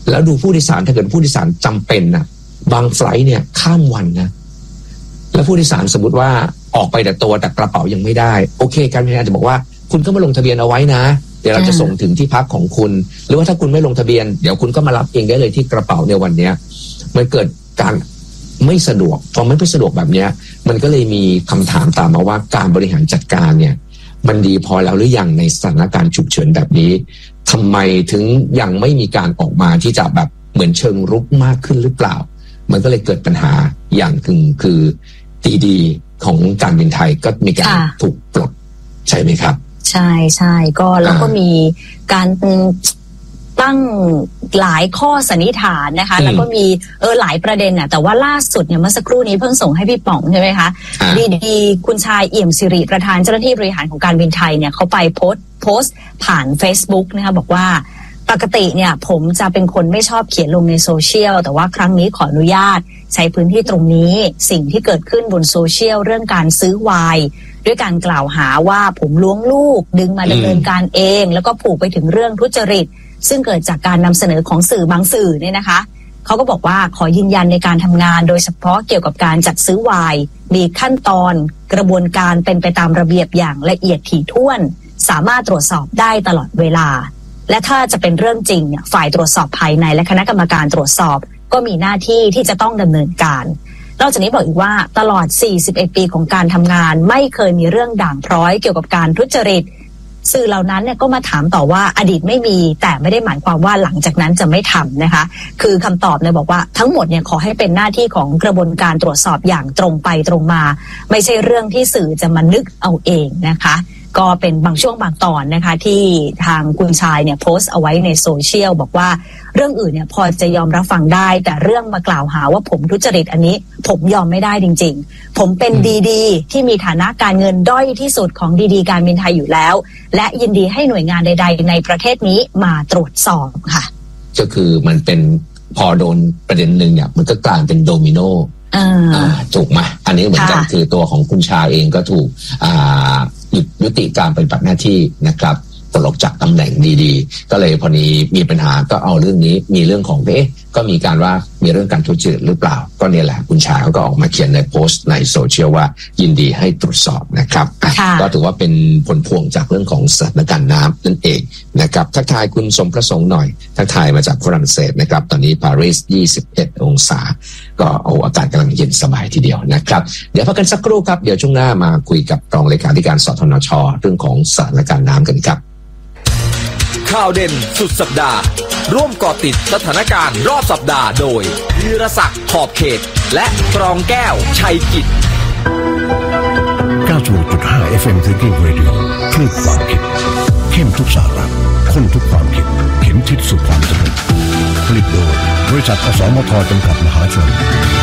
แล้วดูผู้โดยสารถ้าเกิดผู้โดยสารจำเป็นนะบางไฟลท์เนี่ยข้ามวันนะแล้วผู้โดยสารสมมติว่าออกไปแต่ตัวแต่กระเป๋ายังไม่ได้โอเคการบินไทยจะบอกว่าคุณก็มาลงทะเบียนเอาไว้นะเดี๋ยวเราจะส่งถึงที่พักของคุณหรือว่าถ้าคุณไม่ลงทะเบียนเดี๋ยวคุณก็มารับเองได้เลยที่กระเป๋าในวันเนี้ยมันเกิดการไม่สะดวกพอไม่สะดวกแบบเนี้ยมันก็เลยมีคำถามตามมาว่าการบริหารจัดการเนี่ยมันดีพอแล้วหรือยังในสถานการณ์ฉุกเฉินแบบนี้ทำไมถึงยังไม่มีการออกมาที่จะแบบเหมือนเชิงรุกมากขึ้นหรือเปล่ามันก็เลยเกิดปัญหาอย่างคือคือดีดีของการบินไทยก็มีการถูกปลดใช่ไหมครับใช่ใช่ก็แล้วก็มีการตั้งหลายข้อสันนิษฐานนะคะแล้วก็มีเออหลายประเด็นน่ะแต่ว่าล่าสุดเนี่ยเมื่อสักครู่นี้เพิ่งส่งให้พี่ป๋องใช่ไหมคะดีดีคุณชายเอี่ยมสิริประธานเจ้าหน้าที่บริหารของการบินไทยเนี่ยเขาไปโพสต์โพสต์ผ่าน Facebook นะคะบอกว่าปกติเนี่ยผมจะเป็นคนไม่ชอบเขียนลงในโซเชียลแต่ว่าครั้งนี้ขออนุญาตใช้พื้นที่ตรงนี้สิ่งที่เกิดขึ้นบนโซเชียลเรื่องการซื้อไวน์ด้วยการกล่าวหาว่าผมล้วงลูกดึงมาดำเนินการเองแล้วก็ผูกไปถึงเรื่องทุจริตซึ่งเกิดจากการนำเสนอของสื่อบางสื่อเนี่ยนะคะเขาก็บอกว่าขอยืนยันในการทำงานโดยเฉพาะเกี่ยวกับการจัดซื้อไวน์มีขั้นตอนกระบวนการเป็นไปตามระเบียบอย่างละเอียดถี่ถ้วนสามารถตรวจสอบได้ตลอดเวลาและถ้าจะเป็นเรื่องจริงเนี่ยฝ่ายตรวจสอบภายในและคณะกรรมการตรวจสอบก็มีหน้าที่ที่จะต้องดำเนินการนอกจากนี้บอกอีกว่าตลอดสี่สิบเอ็ดปีของการทำงานไม่เคยมีเรื่องด่างพร้อยเกี่ยวกับการทุจริตสื่อเหล่านั้นเนี่ยก็มาถามต่อว่าอดีตไม่มีแต่ไม่ได้หมายความว่าหลังจากนั้นจะไม่ทำนะคะคือคำตอบเนี่ยบอกว่าทั้งหมดเนี่ยขอให้เป็นหน้าที่ของกระบวนการตรวจสอบอย่างตรงไปตรงมาไม่ใช่เรื่องที่สื่อจะมานึกเอาเองนะคะก็เป็นบางช่วงบางตอนนะคะที่ทางคุณชายเนี่ยโพสต์เอาไว้ในโซเชียลบอกว่าเรื่องอื่นเนี่ยพอจะยอมรับฟังได้แต่เรื่องมากล่าวหาว่าผมทุจริตอันนี้ผมยอมไม่ได้จริงๆผมเป็นดีดีที่มีฐานะการเงินด้อยที่สุดของดีดีการบินไทยอยู่แล้วและยินดีให้หน่วยงานใดๆในประเทศนี้มาตรวจสอบค่ะก็คือมันเป็นพอโดนประเด็นหนึ่งเนี่ยมันก็กลายเป็นโดมิโนอ่าถูกไหมอันนี้เหมือนกันคือตัวของคุณชาเองก็ถูกอ่าหยุดยุติการปฏิบัติหน้าที่นะครับปลดออกจากตำแหน่งดีๆก็เลยพอนี้มีปัญหาก็เอาเรื่องนี้มีเรื่องของเอ๊ะก็มีการว่ามีเรื่องการทุจริตหรือเปล่าก็เนี่ยแหละคุณชาเขาก็ออกมาเขียนในโพสต์ในโซเชียลว่ายินดีให้ตรวจสอบนะครับก็ถือว่าเป็นผลพวงจากเรื่องของสถานการณ์น้ำนั่นเองนะครับทักทายคุณสมประสงค์หน่อยทักทายมาจากฝรั่งเศสนะครับตอนนี้ปารีสยี่สิบเอ็ดองศาก็เอาอากาศกำลังเย็นสบายทีเดียวนะครับเดี๋ยวพักกันสักครู่ครับเดี๋ยวช่วงหน้ามาคุยกับรองเลขาธิการสทนช.เรื่องของสถานการณ์น้ำกันครับข่าวเด่นสุดสัปดาห์ร่วมเกาะติดสถานการณ์รอบสัปดาห์โดยวีรศักดิ์ขอบเขตและกรองแก้วชัยกิจเก้าสิบหกจุดห้า เอฟ เอ็ม Thinking Radio คลื่นความคิดเข้มทุกสาระข้นทุกความคิดเข็มทิศสู่ความสำเร็จผลิตโดยบริษัทอสมทจำกัดมหาชน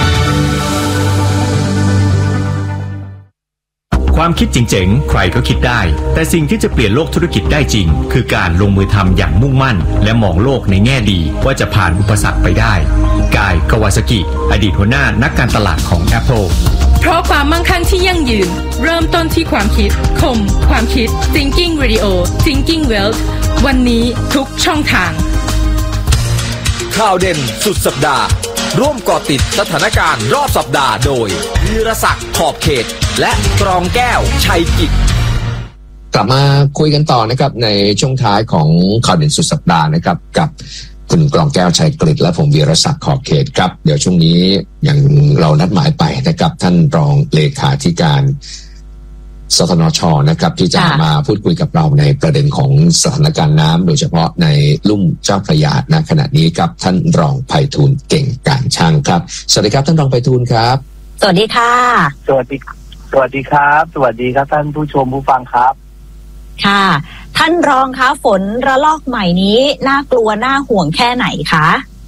ความคิดเจ๋งๆใครก็คิดได้แต่สิ่งที่จะเปลี่ยนโลกธุรกิจได้จริงคือการลงมือทำอย่างมุ่งมั่นและมองโลกในแง่ดีว่าจะผ่านอุปสรรคไปได้กาย คาวาซากิ อดีตหัวหน้านักการตลาดของ Apple เพราะความมั่งคั่งที่ยั่งยืนเริ่มต้นที่ความคิดคมความคิด Thinking Radio Thinking Wealth วันนี้ทุกช่องทางข่าวเด่นสุดสัปดาห์ร่วมเกาะติดสถานการณ์รอบสัปดาห์โดยวีรศักดิ์ขอบเขตและกรองแก้วชัยกิจกลับมาคุยกันต่อนะครับในช่วงท้ายของข่าวเด่นสุดสัปดาห์นะครับกับคุณกรองแก้วชัยกิจและผมวีรศักดิ์ขอบเขตครับเดี๋ยวช่วงนี้อย่างเรานัดหมายไปนะครับท่านรองเลขาธิการสทนช.นะครับที่จะมาพูดคุยกับเราในประเด็นของสถานการณ์น้ำโดยเฉพาะในลุ่มเจ้าพระยาณขณะนี้ครับท่านรองไพฑูรย์เก่งการช่างครับสวัสดีครับท่านรองไพฑูรย์ครับสวัสดีค่ะสวัสดีสวัสดีครับสวัสดีครับท่านผู้ชมผู้ฟังครับค่ะท่านรองคะฝนระลอกใหม่นี้น่ากลัวน่าห่วงแค่ไหนคะ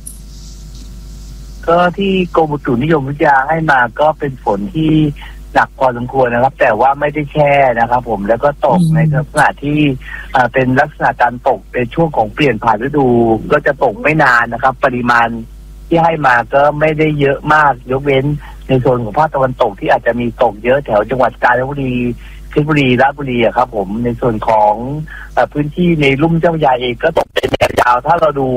ก็ที่กรมอุตุนิยมวิทยาให้มาก็เป็นฝนที่หนักพอสมควรนะครับแต่ว่าไม่ได้แช่นะครับผมแล้วก็ตกในลักษณะที่เป็นลักษณะการตกในช่วงของเปลี่ยนผ่านฤดูก็จะตกไม่นานนะครับปริมาณที่ให้มาก็ไม่ได้เยอะมากยกเว้นในโซนของภาคตะวันตกที่อาจจะมีตกเยอะแถวจังหวัดกาญจนบุรีเพชรบุรีราชบุรีอะครับผมในส่วนของพื้นที่ในลุ่มเจ้าพระยาเองก็ตกเป็นแนวยาวถ้าเราดู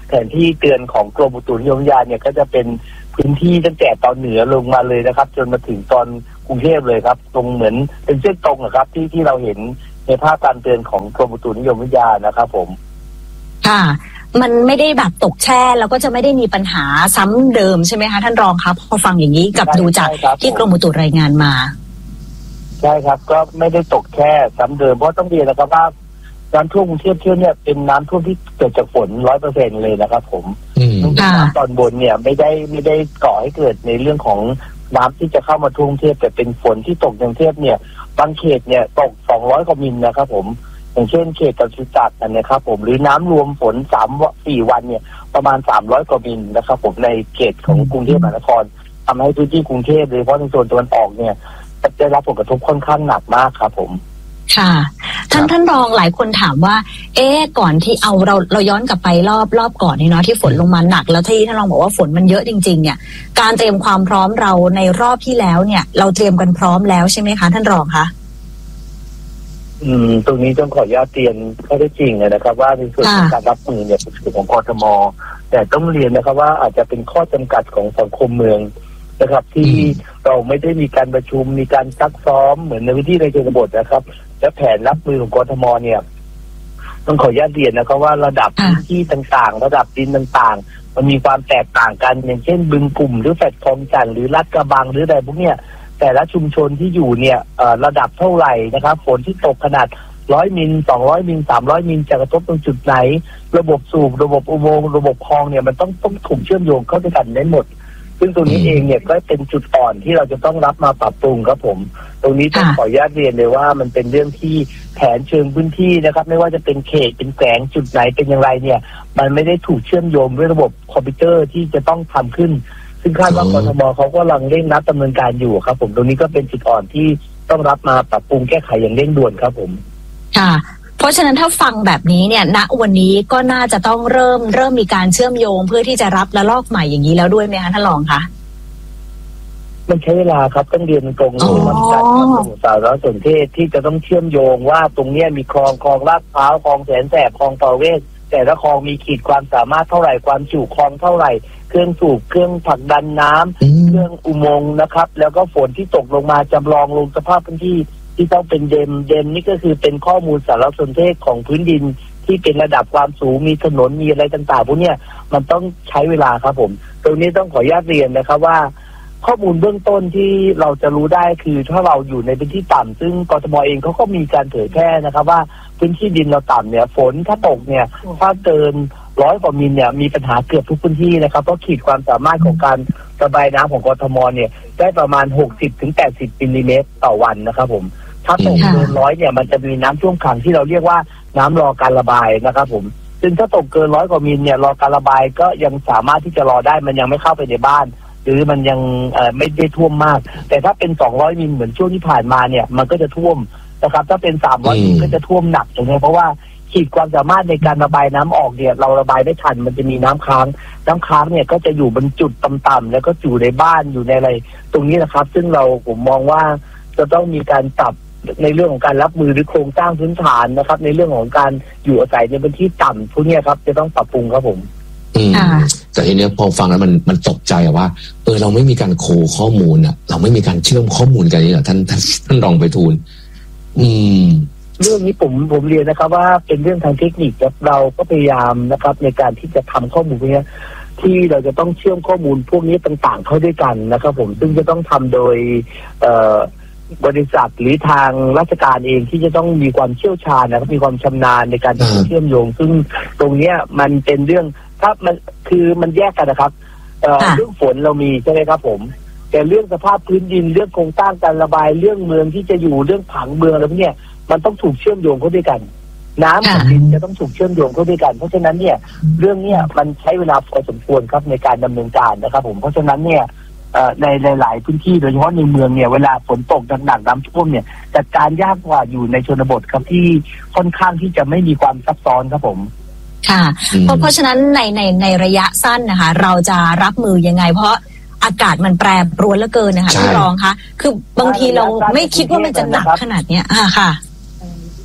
แผนที่เตือนของกรมอุตุนิยมวิทยาเนี่ยก็จะเป็นพื้นที่ตั้งแต่ตอนเหนือลงมาเลยนะครับจนมาถึงตอนกรุงเทพเลยครับตรงเหมือนเป็นเส้นตรงนะครับที่ที่เราเห็นในภาพการเตือนของกรมอุตุนิยมวิทยานะครับผมค่ะมันไม่ได้แบบตกแช่แล้วก็จะไม่ได้มีปัญหาซ้ำเดิมใช่ไหมคะท่านรองครับพอฟังอย่างนี้กับดูจากที่กรมอุตุรายงานมาใช่ครับก็ไม่ได้ตกแค่ซ้ำเดิมเพราะต้องเรียนนะครับว่าน้ำท่วมกรุงเทพเที่ยวเนี่ยเป็นน้ำท่วมที่เกิดจากฝนร้อยเปอร์เซ็นต์เลยนะครับผมน้ำตอนบนเนี่ยไม่ได้ไม่ได้ก่อให้เกิดในเรื่องของน้ำที่จะเข้ามาท่วมกรุงเทพแต่เป็นฝนที่ตกในกรุงเทพเนี่ยบางเขตเนี่ยตกสองร้อยกว่ามิลนะครับผมอย่างเช่นเขตจตุจักรนะครับผมหรือน้ำรวมฝนสามสี่วันเนี่ยประมาณสามร้อยกว่ามิลนะครับผมในเขตของกรุงเทพมหานครทำให้พื้นที่กรุงเทพโดยเฉพาะในโซนตะวันออกเนี่ยได้รับผลกระทบค่อนข้างหนักมากครับผมค่ะท่านท่านรองหลายคนถามว่าเอ๊ะก่อนที่เอาเราเราย้อนกลับไปรอบรอบก่อนนี่เนาะที่ฝนลงมาหนักแล้วที่ท่านรองบอกว่าฝนมันเยอะจริงๆเนี่ยการเตรียมความพร้อมเราในรอบที่แล้วเนี่ยเราเตรียมกันพร้อมแล้วใช่ไหมคะท่านรองคะอืมตรงนี้ต้องขออนุญาตเตือนข้อเท็จจริงนะครับว่าในส่วนของการรับมือเนี่ยเป็นส่วนของกทมแต่ต้องเรียนนะครับว่าอาจจะเป็นข้อจำกัดของสังคมเมืองนะครับที่เราไม่ได้มีการประชุมมีการซักซ้อมเหมือนในพื้นที่ในชนบทนะครับและแผนรับมือของกทมเนี่ยต้องขออนุญาตเรียนนะครับว่าระดับพื้นที่ต่างๆระดับดินต่างๆมันมีความแตกต่างกันอย่างเช่นบึงกลุ่มหรือแฟลตคลองจันทร์หรือลาดกระบังหรืออะไรพวกเนี้ยแต่ละชุมชนที่อยู่เนี่ยระดับเท่าไหร่นะครับฝนที่ตกขนาดร้อยมิลสองร้อยมิลสามร้อยมิลจะกระทบตรงจุดไหนระบบสูบระบบอุโมงค์ระบบคลองเนี่ยมันต้องต้องถูกเชื่อมโยงเข้าด้วยกันได้หมดซึ่งตรงนี้เองเนี่ยก็เป็นจุดอ่อนที่เราจะต้องรับมาปรับปรุงครับผมตรงนี้ต้องขออนุญาตเรียนเลยว่ามันเป็นเรื่องที่แผนเชิงพื้นที่นะครับไม่ว่าจะเป็นเขตเป็นแขวงจุดไหนเป็นอย่างไรเนี่ยมันไม่ได้ถูกเชื่อมโยงด้วยระบบคอมพิวเตอร์ที่จะต้องทำขึ้นซึ่งคาดว่ากทมเขาก็กำลังเร่งรัดดำเนินการอยู่ครับผมตรงนี้ก็เป็นจุดอ่อนที่ต้องรับมาปรับปรุงแก้ไขอย่างเร่งด่วนครับผมค่ะเพราะฉะนั้นถ้าฟังแบบนี้เนี่ยณวันนี้ก็น่าจะต้องเริ่มเริ่มมีการเชื่อมโยงเพื่อที่จะรับระลอกใหม่อย่างนี้แล้วด้วยไหมคะท่านรองคะมันใช้เวลาครับต้องเรียนตรงๆมันการทำของสารสนเทศที่จะต้องเชื่อมโยงว่าตรงนี้มีคลองคลองลาดพร้าวคลองแสนแสบคลองประเวศแต่ละคลองมีขีดความสามารถเท่าไหร่ความจุคลองเท่าไหร่เครื่องสูบเครื่องผลักดันน้ำเครื่องอุโมงค์นะครับแล้วก็ฝนที่ตกลงมาจำลองลงสภาพพื้นที่ที่ต้องเป็นเดมเดมนี่ก็คือเป็นข้อมูลสารสนเทศของพื้นดินที่เป็นระดับความสูงมีถนนมีอะไรต่างๆพวกนี้มันต้องใช้เวลาครับผมตรงนี้ต้องขออนุญาตเรียนนะครับว่าข้อมูลเบื้องต้นที่เราจะรู้ได้คือถ้าเราอยู่ในพื้นที่ต่ำซึ่งกทมเองเขาก็มีการเผยแพร่นะครับว่าพื้นที่ดินเราต่ำเนี่ยฝนถ้าตกเนี่ยถ้าเกินร้อยกว่ามิลเนี่ยมีปัญหาเกือบทุกพื้นที่นะครับเพราะขีดความสามารถของการระบายน้ำของกทมเนี่ยได้ประมาณหกสิบถึงแปดสิบมิลลิเมตรต่อวันนะครับผมถ้าตกเกินร้อยเนี่ยมันจะมีน้ำท่วมขังที่เราเรียกว่าน้ำรอการระบายนะครับผมซึ่งถ้าตกเกินร้อยกว่ามิลเนี่ยรอการระบายก็ยังสามารถที่จะรอได้มันยังไม่เข้าไปในบ้านหรือมันยังเอ่อไม่ได้ท่วมมากแต่ถ้าเป็นสองร้อยมิลเหมือนช่วงที่ผ่านมาเนี่ยมันก็จะท่วมนะครับถ้าเป็นสามร้อยมิลก็จะท่วมหนักตรงนี้เพราะว่าขีดความสามารถในการระบายน้ำออกเนี่ยเราระบายไม่ทันมันจะมีน้ำค้างน้ำค้างเนี่ยก็จะอยู่บนจุดต่ำๆแล้วก็อยู่ในบ้านอยู่ในอะไรตรงนี้นะครับซึ่งเราผมมองว่าจะต้องมีการปรับในเรื่องของการรับมือหรือโครงสร้างพื้นฐานนะครับในเรื่องของการอยู่อาศัยในพื้นที่ต่ำพวกนี้ครับจะต้องปรับปรุงครับผมอืมแต่ทีเนี้ยพอฟังแล้วมันมันตกใจว่าเออเราไม่มีการโคข้อมูลอ่ะเราไม่มีการเชื่อมข้อมูลกันนี่เหรอท่านท่านท่านรองไพฑูรย์อืมเรื่องนี้ผมผมเรียนนะครับว่าเป็นเรื่องทางเทคนิคครับเราก็พยายามนะครับในการที่จะทำข้อมูลพวกนี้ที่เราจะต้องเชื่อมข้อมูลพวกนี้ต่างๆเข้าด้วยกันนะครับผมซึ่งจะต้องทำโดยเอ่อบริษัทหรือทางราชการเองที่จะต้องมีความเชี่ยวชาญนะครับมีความชำนาญในการเชื่อมโยงซึ่งตรงเนี้ยมันเป็นเรื่องถ้ามันคือมันแยกกันนะครับเอ่อเรื่องฝนเรามีใช่ไหมครับผมแต่เรื่องสภาพพื้นดินเรื่องโครงสร้างการระบายเรื่องเมืองที่จะอยู่เรื่องผังเมืองอะไรพวกเนี้ยมันต้องถูกเชื่อมโยงเข้าด้วยกันน้ำกับดินจะต้องถูกเชื่อมโยงเข้าด้วยกันเพราะฉะนั้นเนี่ยเรื่องเนี้ยมันใช้เวลาพอสมควรครับในการดำเนินการนะครับผมเพราะฉะนั้นเนี่ยในหลายๆพื้นที่โดยเฉพาะในเมืองเนี่ยเวลาฝนตกหนักๆน้ำท่วมเนี่ยจัดการยากกว่าอยู่ในชนบทครับที่ค่อนข้างที่จะไม่มีความซับซ้อนครับผมค่ะเพราะเพราะฉะนั้นในในในระยะสั้นนะคะเราจะรับมือยังไงเพราะอากาศมันแปรปรวนเหลือเกินนะคะพี่รองคะคือบางทีเราไม่คิดว่ามันจะหนักขนาดเนี้ยอ่าค่ะ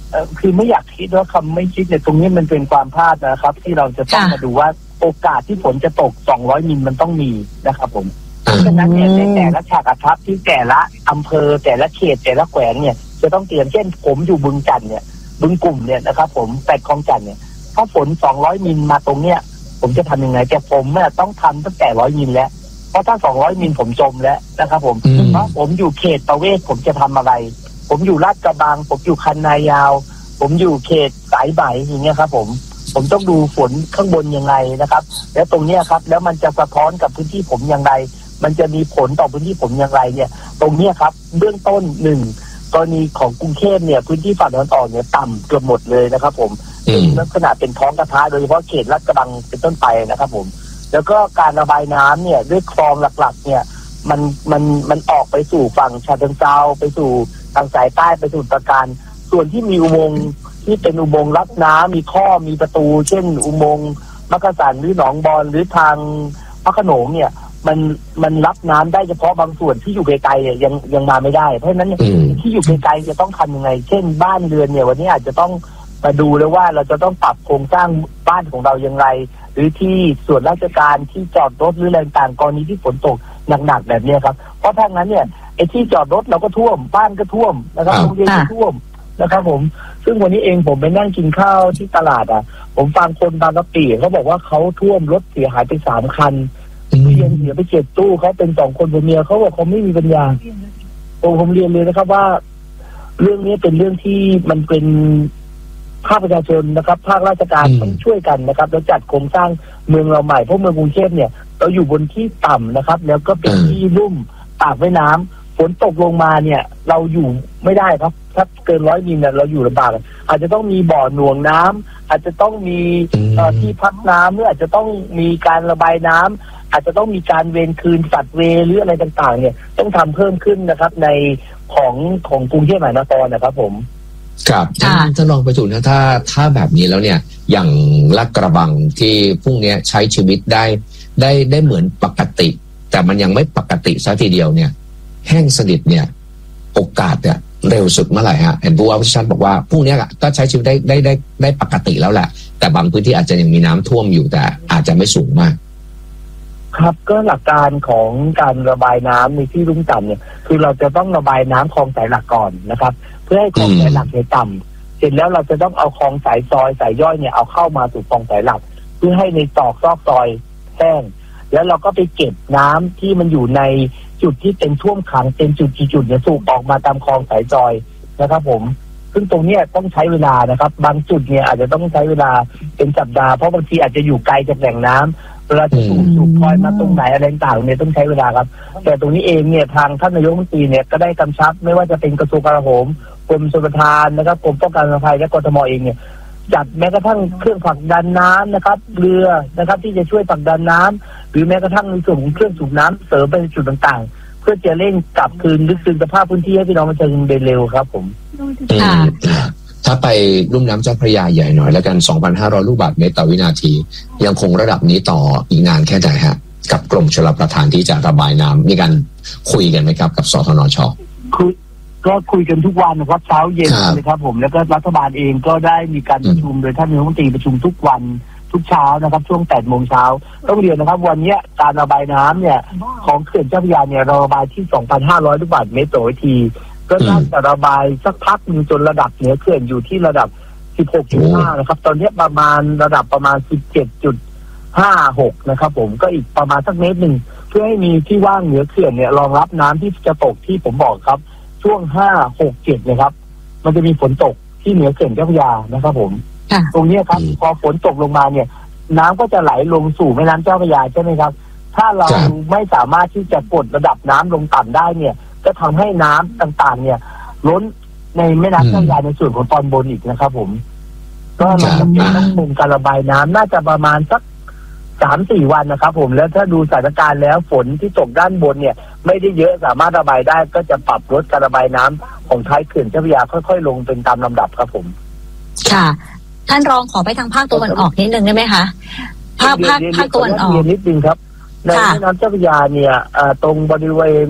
คือไม่อยากคิดว่าคำไม่คิดเนี่ยตรงนี้มันเป็นความพลาดนะครับที่เราจะต้องมาดูว่าโอกาสที่ฝนจะตกสองร้อยมิลมันต้องมีนะครับผมเพราะฉะนั้นเนี่ยในแต่ละฉากกระทับที่แต่ละอำเภอแต่ละเขตแต่ละแขวงเนี่ยจะต้องเตรียมเช่นผมอยู่บึงจันทร์เนี่ยบึงกลุ่มเนี่ยนะครับผมแปดคลองจันทร์เนี่ยถ้าฝนสองร้อยมิลมาตรงเนี้ยผมจะทำยังไงแต่ผมเนี่ยต้องทำตั้งแต่ร้อยมิลแล้วเพราะถ้าสองร้อยมิลผมจมแล้วนะครับผมเพราะผมอยู่เขตประเวศผมจะทำอะไรผมอยู่ลาดกระบังผมอยู่คันนายาวผมอยู่เขตสายไหมอย่างเงี้ยครับผมผมต้องดูฝนข้างบนยังไงนะครับแล้วตรงเนี้ยครับแล้วมันจะสะท้อนกับพื้นที่ผมอย่างไรมันจะมีผลต่อพื้นที่ผมอย่างไรเนี่ยตรงเนี้ยครับเบื้องต้นหนึ่งกรณีของกรุงเทพเนี่ยพื้นที่ฝั่งตะวันออกเนี่ยต่ำเกือบหมดเลยนะครับผมลักษณะเป็นท้องกระทะโดยเฉพาะเขตลาดกระบังเป็นต้นไปนะครับผมแล้วก็การระบายน้ำเนี่ยด้วยคลองหลักๆเนี่ยมันมันมันออกไปสู่ฝั่งฉะเชิงเทราไปสู่ทางสายใต้ไปสู่ตะการส่วนที่มีอุโมงค์ที่เป็นอุโมงค์รับน้ำมีข้อมีประตูเช่นอุโมงค์มักกะสันหรือหนองบอนหรือทางพระโขนงเนี่ยมันมันรับน้ำได้เฉพาะบางส่วนที่อยู่ไกลๆยังยังมาไม่ได้เพราะฉะนั้นที่อยู่ไกลๆจะต้องทำยังไงเช่นบ้านเรือนเนี่ยวันนี้อาจจะต้องมาดูเลยว่าเราจะต้องปรับโครงสร้างบ้านของเราอย่างไรหรือที่ส่วนราชการที่จอดรถหรืออะไรต่างๆกรณีที่ฝนตกหนักๆแบบนี้ครับเพราะถ้างั้นเนี่ยไอ้ที่จอดรถเราก็ท่วมบ้านก็ท่วมนะครับโรงเรียนก็ท่วมนะครับผมซึ่งวันนี้เองผมไปนั่งกินข้าวที่ตลาดอ่ะผมฟังคนบางกะปิเขาบอกว่าเขาท่วมรถเสียหายไปสามคันเรียนเสียไปเจ็ดตู้เขาเป็นสองคนผัวเมียเขาบอกเขาไม่มีปัญญาผมผมเรียนเลยนะครับว่าเรื่องนี้เป็นเรื่องที่มันเป็นภาคประชาชนนะครับภาคราชการต้องช่วยกันนะครับแล้วจัดโครงสร้างเมืองเราใหม่เพราะเมืองกรุงเทพเนี่ยเราอยู่บนที่ต่ำนะครับแล้วก็เป็นที่ลุ่มตากไว้น้ำฝนตกลงมาเนี่ยเราอยู่ไม่ได้ครับถ้าเกินร้อยมิลเนี่ยเราอยู่ลำบากอาจจะต้องมีบ่อหน่วงน้ำอาจจะต้องมีที่พักน้ำหรืออาจจะต้องมีการระบายน้ำอาจจะต้องมีการเวรคืนสัตว์เวรหรืออะไรต่างๆเนี่ยต้องทำเพิ่มขึ้นนะครับในของของกรุงเทพมหานครนะครับผมครับถ้าลองไปดูนะถ้าถ้าแบบนี้แล้วเนี่ยอย่างลาดกระบังที่พรุ่งนี้ใช้ชีวิตได้ได้ได้เหมือนปกติแต่มันยังไม่ปกติซะทีเดียวเนี่ยแห้งสนิทเนี่ยโอกาสเนี่ยเร็วสุดเมื่อไหร่ฮะเห็นผู้ว่าวิชันบอกว่าพรุ่งนี้ก็ใช้ชีวิตได้ได้ได้ได้ปกติแล้วแหละแต่บางพื้นที่อาจจะยังมีน้ำท่วมอยู่แต่อาจจะไม่สูงมากครับก็หลักการของการระบายน้ำในที่ลุ่มต่ำเนี่ยคือเราจะต้องระบายน้ำคลองสายหลักก่อนนะครับเพื่อให้คลองสายหลักเนี่ยต่ำเสร็จแล้วเราจะต้องเอาคลองสายซอยสายย่อยเนี่ยเอาเข้ามาสู่คลองสายหลักเพื่อให้ในตอกซอกซอยแห้งแล้วเราก็ไปเก็บน้ำที่มันอยู่ในจุดที่เป็นท่วมขังเป็นจุดกี่จุดเนี่ยสูบออกมาตามคลองสายซอยนะครับผมซึ่งตรงนี้ต้องใช้เวลานะครับบางจุดเนี่ยอาจจะต้องใช้เวลาเป็นสัปดาห์เพราะบางทีอาจจะอยู่ไกลจากแหล่งน้ำเวลาจะสูบสูบคอยมาตรงไหนอะไรต่างๆเนี่ยต้องใช้เวลาครับแต่ตรงนี้เองเนี่ยทางท่านนายกรัฐมนตรีเนี่ยก็ได้กำชับไม่ว่าจะเป็นกระทรวงกลาโหมกรมชลประทานนะครับกรมป้องกันภัยและกทมเองเนี่ยจัดแม้กระทั่งเครื่องผลักดันน้ำนะครับเรือนะครับที่จะช่วยผลักดันน้ำหรือแม้กระทั่งในส่วนของเครื่องสูบน้ำเสริมไปในจุดต่างๆเพื่อจะเร่งกลับคืนลึกคืนสภาพพื้นที่ให้พี่น้องประชาชนโดยเร็วครับผมถ้าไปลุ่มน้ำเจ้าพระยาใหญ่หน่อยแล้วกัน สองพันห้าร้อย ลูกบาศก์เมตรต่อวินาทียังคงระดับนี้ต่ออีกนานแค่ไหนฮะกับกรมชลประทานที่จะระบายน้ำมีการคุยกันไหมครับกับสทนช. คือก็คุยกันทุกวันนะครับเช้าเย็นนะครับผมแล้วก็รัฐบาลเองก็ได้มีการประชุมโดยท่านนายกรัฐมนตรีประชุมทุกวันทุกเช้านะครับช่วงแปดโมงเช้าต้องเรียนนะครับวันนี้การระบายน้ำเนี่ยของเขื่อนเจ้าพระยาเนี่ยเราระบายที่ สองพันห้าร้อย ลูกบาศก์เมตรต่อวินาทีก็น่าจะระบายสักพักนึงจนระดับเหนือเขื่อนอยู่ที่ระดับ สิบหกจุดห้า นะครับตอนนี้ประมาณระดับประมาณ สิบเจ็ดจุดห้าหก นะครับผมก็อีกประมาณสักเมตรหนึ่งเพื่อให้มีที่ว่างเหนือเขื่อนเนี่ยรองรับน้ำที่จะตกที่ผมบอกครับช่วงห้า หก เจ็ดนะครับมันจะมีฝนตกที่เหนือเขื่อนเจ้าพระยานะครับผมตรงนี้ครับพอฝนตกลงมาเนี่ยน้ำก็จะไหลลงสู่แม่น้ำเจ้าพระยาใช่ไหมครับถ้าเราไม่สามารถที่จะกดระดับน้ำลงต่ำได้เนี่ยก็ทำให้น้ำต่างๆเนี่ยล้นในแม่น้ำเจ้าพระยาในส่วนของตอนบนอีกนะครับผมก็เราจะมีต้องมุมการระบายน้ำน่าจะประมาณสักสามสี่วันนะครับผมแล้วถ้าดูสถานการณ์แล้วฝนที่ตกด้านบนเนี่ยไม่ได้เยอะสามารถระบายได้ก็จะปรับลดการระบายน้ำของท้ายเขื่อนเจ้าพระยาค่อยๆลงเป็นตามลำดับครับผมค่ะท่านรองขอไปทางภาคตะวันออกนิดนึงได้ไหมคะภาคภาคภาคตะวันออกนิดนึงครับในแม่น้ำเจ้าพระยาเนี่ยตรงบริเวณ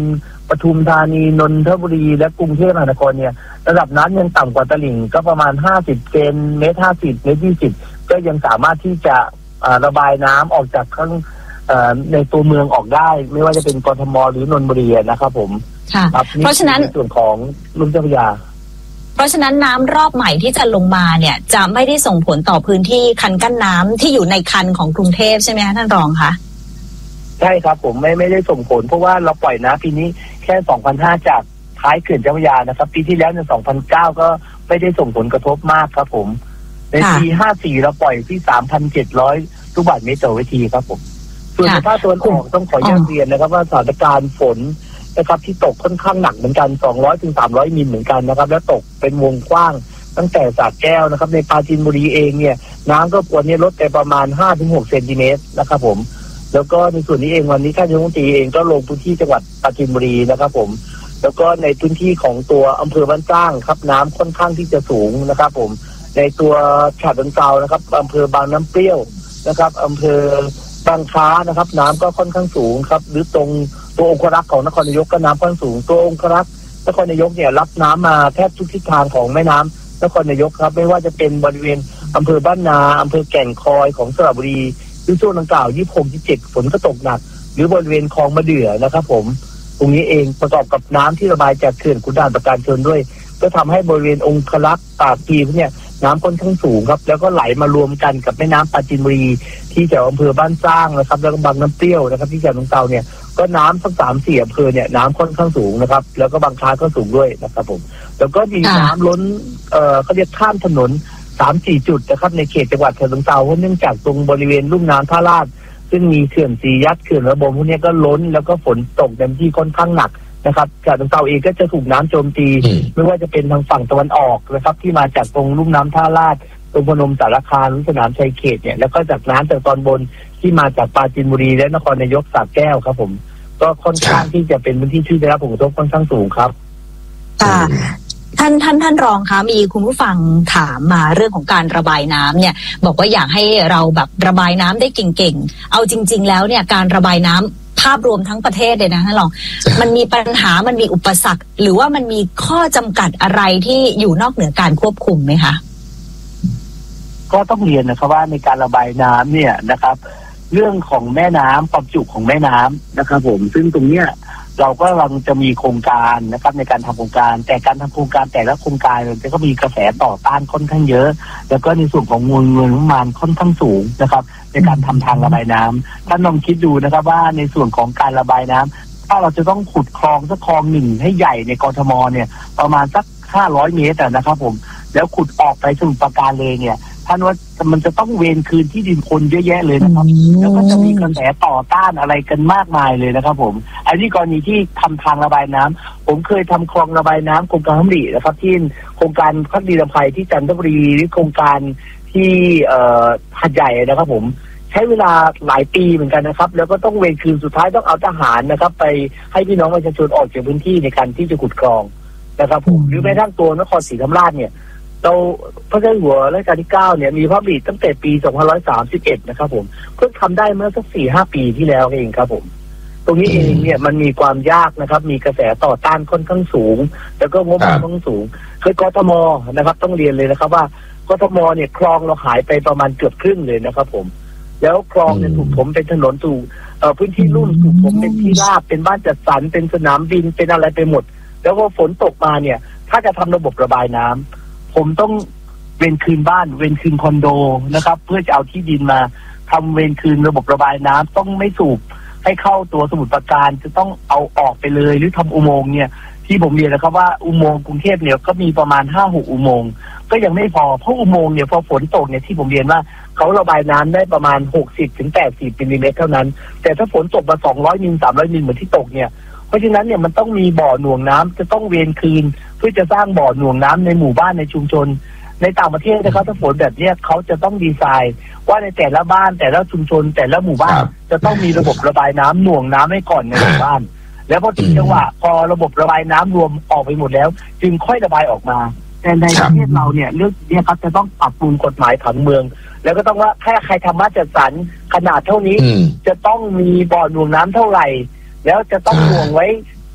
ปทุมธานีนนทบุรีและกรุงเทพมหานครเนี่ยระดับน้ำยังต่ำกว่าตลิ่งก็ประมาณห้าสิบเซนเมตรห้าสิบเมตรยี่สิบก็ยังสามารถที่จะระบายน้ำออกจากข้างในตัวเมืองออกได้ไม่ว่าจะเป็นกทมหรือนนทบุรีนะครับผมค่ะเพราะฉะนั้นส่วนของลุ่มเจ้าพระยาเพราะฉะนั้นน้ำรอบใหม่ที่จะลงมาเนี่ยจะไม่ได้ส่งผลต่อพื้นที่คันกั้นน้ำที่อยู่ในคันของกรุงเทพใช่ไหมคะท่านรองคะใช่ครับผมไม่ไม่ได้ส่งผลเพราะว่าเราปล่อยน้ำปีนี้แค่ สองพันห้าร้อย จากท้ายเขื่อนเจ้าพระยานะครับปีที่แล้วในสองพันเก้าก็ไม่ได้ส่งผลกระทบมากครับผมในปีห้าสิบสี่เราปล่อยที่ สามพันเจ็ดร้อย ลูกบาศก์เมตรต่อวินาทีครับผมส่วนภาคตะวันออกต้องขออนุญาตเรียนนะครับว่าสถานการณ์ฝนนะครับที่ตกค่อนข้างหนักเหมือนกัน สองร้อยถึงสามร้อย มิลเหมือนกันนะครับและตกเป็นวงกว้างตั้งแต่สระแก้วนะครับในปราจีนบุรีเองเนี่ยน้ำก็วันนี้ลดไปประมาณ ห้าถึงหก เซนติเมตรนะครับผมแล้วก็ในส่วนนี้เองวันนี้ท่านนายกรัฐมนตรีเองก็ลงพื้นที่จังหวัดปราจีนบุรีนะครับผมแล้วก็ในพื้นที่ของตัวอำเภอบ้านสร้างครับน้ำค่อนข้างที่จะสูงนะครับผมในตัวฉะเชิงเทรานะครับอำเภอบางน้ำเปรี้ยวนะครับอำเภอบางคล้านะครับน้ำก็ค่อนข้างสูงครับหรือตรงตัวองครักษ์ของนครนายกก็น้ำค่อนข้างสูงตัวองครักษ์นครนายกเนี่ยรับน้ำมาแทบทุกทิศทางของแม่น้ำนครนายกครับไม่ว่าจะเป็นบริเวณอำเภอบ้านนาอำเภอแก่งคอยของสระบุรีที่ช่วงดังกล่าวยี่สิบหก ยี่สิบเจ็ดฝนก็ตกหนักหรือบริเวณคลองมะเดื่อนะครับผมตรงนี้เองประกอบกับน้ำที่ระบายจากเขื่อนขุนด่านประการชนด้วยก็ทำให้บริเวณองครักษ์ปากพลีเนี่ยน้ำค่อนข้างสูงครับแล้วก็ไหลมารวมกันกับแม่น้ำปราจีนบุรีที่แถวอำเภอบ้านสร้างนะครับแล้วก็บางน้ำเปรี้ยวนะครับที่แถวหนองเตาเนี่ยก็น้ำทั้งสามสี่อำเภอเนี่ยน้ำค่อนข้างสูงนะครับแล้วก็บางคล้าก็สูงด้วยนะครับผมแล้วก็มีน้ำล้นเอ่อเขาเรียกข้ามถนน สามสี่ จุดนะครับในเขตจังหวัดฉะเชิงเทราเพราะเนื่องจากตรงบริเวณลุ่มน้ำท่าลาดซึ่งมีเขื่อนสียัดเขื่อนระบมพวกนี้ก็ล้นแล้วก็ฝนตกเต็มที่ค่อนข้างหนักนะครับฉะเชิงเทราเองก็จะถูกน้ำโจมตีไม่ว่าจะเป็นทางฝั่งตะวันออกนะครับที่มาจากตรงลุ่มน้ำท่าลาดตรงพนมสารคามสนามชัยเขตเนี่ยแล้วก็จากน้ำจากตอนบนที่มาจากปราจีนบุรีและนครนายกสระแก้วครับผมก็ค่อนข้างที่จะเป็นพื้นที่ที่ได้รับผลกระทบค่อนข้างสูงครับค่ะท่านท่านท่านรองคะมีคุณผู้ฟังถามมาเรื่องของการระบายน้ำเนี่ยบอกว่าอยากให้เราแบบระบายน้ำได้เก่งๆเอาจริงๆแล้วเนี่ยการระบายน้ำภาพรวมทั้งประเทศเลยนะท่านรองมันมีปัญหามันมีอุปสรรคหรือว่ามันมีข้อจำกัดอะไรที่อยู่นอกเหนือการควบคุมไหมคะก็ต้องเรียนนะครับว่าในการระบายน้ำเนี่ยนะครับเรื่องของแม่น้ำความจุของแม่น้ำนะครับผมซึ่งตรงเนี้ยเราก็กำลังจะมีโครงการนะครับในการทำโครงการแต่การทำโครงการแต่ละโครงการมันก็มีกระแสต่อต้านค่อนข้างเยอะแล้วก็ในส่วนของเงินเงินประมาณค่อนข้างสูงนะครับในการทำทางระบายน้ำท่านลองคิดดูนะครับว่าในส่วนของการระบายน้ำถ้าเราจะต้องขุดคลองสักคลองหนึ่งให้ใหญ่ในกทมเนี่ยประมาณสักห้าร้อยเมตรนะครับผมแล้วขุดออกไปสมุทรปราการเลยเนี่ยท่านว่ามันจะต้องเวรคืนที่ดินคนเยอะแยะเลยนะครับแล้วก็จะมีกระแสต่อต้านอะไรกันมากมายเลยนะครับผมอันนี้กรณีที่ทำทางระบายน้ำผมเคยทำคลองระบายน้ำโครงการพัมรีนะครับที่โครงการพักดีลำไพที่จันทบุรีหรือโครงการที่เอ่อหาดใหญ่นะครับผมใช้เวลาหลายปีเหมือนกันนะครับแล้วก็ต้องเวรคืนสุดท้ายต้องเอาทหารนะครับไปให้พี่น้องประชาชนออกจากพื้นที่ในการที่จะขุดคลองนะครับผมหรือแม้กระทั่งตัวนครศรีธรรมราชเนี่ยเราพระเจ้าอยู่หัวรัชกาลที่เก้าเนี่ยมีพระบิดตั้งแต่ปีสองพันหนึ่งร้อยสามสิบเอ็ดนะครับผมเพิ่งทำได้เมื่อสัก สี่ห้า ปีที่แล้วเองครับผมตรงนี้เองเนี่ยมันมีความยากนะครับมีกระแสต่อต้านค่อนข้างสูงแล้วก็งบประมาณค่อนข้างสูงเคยกทมนะครับต้องเรียนเลยนะครับว่ากทมเนี่ยคลองเราหายไปประมาณเกือบครึ่งเลยนะครับผมแล้วคลองเนี่ยถูกถมเป็นถนนถูกเอ่อพื้นที่ลุ่มถูกถมเป็นที่ราบเป็นบ้านจัดสรรเป็นสนามบินเป็นอะไรไปหมดแล้วพอฝนตกมาเนี่ยถ้าจะทำระบบระบายน้ำผมต้องเวรคืนบ้านเวรคืนคอนโดนะครับเพื่อจะเอาที่ดินมาทำเวรคืนระบบระบายน้ำต้องไม่สูบให้เข้าตัวสมุทรปราการจะต้องเอาออกไปเลยหรือทำอุโมงค์เนี่ยที่ผมเรียนนะครับว่าอุโมงค์กรุงเทพเนี่ยก็มีประมาณ ห้าหก อุโมงค์ก็ยังไม่พอเพราะอุโมงค์เนี่ยพอฝนตกเนี่ยที่ผมเรียนว่าเขาระบายน้ำได้ประมาณ หกสิบถึงแปดสิบ มิลลิเมตรเท่านั้นแต่ถ้าฝนตกมาสองร้อยมิลสามร้อยมิลเหมือนที่ตกเนี่ยเพราะฉะนั้นเนี่ยมันต้องมีบ่อหน่วงน้ำจะต้องเวรคืนเพื่อจะสร้างบ่อหน่วงน้ำในหมู่บ้านในชุมชนในต่างประเทศนะครับถ้าฝนแบบนี้เขาจะต้องดีไซน์ว่าในแต่ละบ้านแต่ละชุมชนแต่ละหมู่บ้านจะต้องมีระบบระบายน้ำหน่วงน้ำให้ก่อนในหมู่บ้านแล้วพอถึงจังหวะพอระบบระบายน้ำรวมออกไปหมดแล้วจึงค่อยระบายออกมาแต่ในประเทศเราเนี่ยเรื่องนี้ครับจะต้องปรับปรุงกฎหมายผังเมืองแล้วก็ต้องว่าแค่ใครทำมาจัดสรรขนาดเท่านี้จะต้องมีบ่อหน่วงน้ำเท่าไหร่แล้วจะต้องหน่วงไว้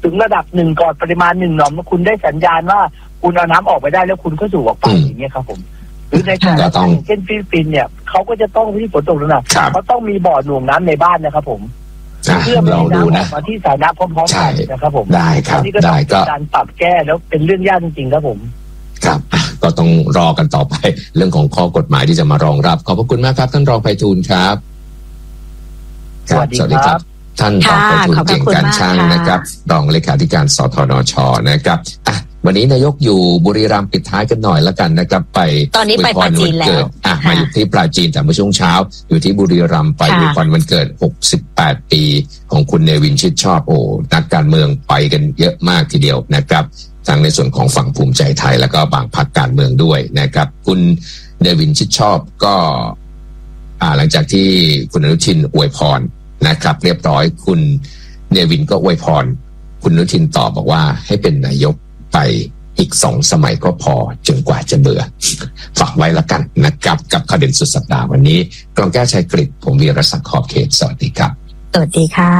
ถึงระดับหนึ่งก่อนปริมาณหนึ่งหน่อมคุณได้สัญญาณว่าคุณเอาน้ำออกไปได้แล้วคุณก็สูบออกไปอย่างเงี้ยครับผมหรือในขณะที่เช่นฟิลิปปินส์เนี่ยเขาก็จะต้องที่ฝนตกหนักเขาต้องมีบ่อหน่วงน้ำในบ้านนะครับผมเพื่อไม่ให้น้ำออกมาที่สายน้ำพร้อมๆกันนะครับผมได้ครับนี่ก็ต้องเป็นการปรับแก้แล้วเป็นเรื่องยากจริงๆครับผมครับก็ต้องรอกันต่อไปเรื่องของข้อกฎหมายที่จะมารองรับขอบพระคุณมากครับท่านรองไพฑูรย์ครับสวัสดีครับท่านรองไพฑูรย์เก่งการช่างนะครับรองเลขาธิการสธนชนะครับอ่ะวันนี้นายกอยู่บุรีรัมย์ปิดท้ายกันหน่อยแล้วกันนะครับไปตอนนี้ไปปราจีนแล้วอ่ะมาอยู่ที่ปราจีนแต่เมื่อช่วงเช้าอยู่ที่บุรีรัมย์ไปอวยพรวันเกิดหกสิบแปดปีของคุณเนวินชิดชอบโอ้นักการเมืองไปกันเยอะมากทีเดียวนะครับทั้งในส่วนของฝั่งภูมิใจไทยแล้วก็บางพรรคการเมืองด้วยนะครับคุณเนวินชิดชอบก็อ่าหลังจากที่คุณอนุทินอวยพรนะครับเรียบร้อยคุณเนวินก็อวยพรคุณอนุทินตอบบอกว่าให้เป็นนายกไปอีกสองสมัยก็พอจนกว่าจะเบื่อฝากไว้ละกันนะครับกับข่าวเด่นสุดสัปดาห์วันนี้กรองแก้วชัยกฤษผมวีรศักดิ์ขอบเขตสวัสดีครับสวัสดีค่ะ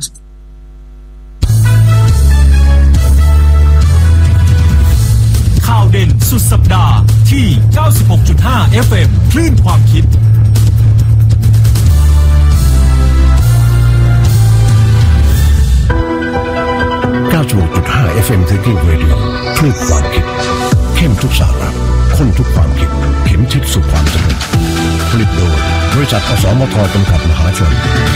ข่าวเด่นสุดสัปดาห์ที่ เก้าสิบหกจุดห้า เอฟ เอ็ม คลื่นความคิดเก้าสิบหกจุดห้า เอฟ เอ็ม Thinking Radio คลื่นความคิดเข้มทุกสาระข้นทุกความคิดเข็มทิศสู่ความสำเร็จผลิตโดยบริษัทอสมทจำกัดมหาชน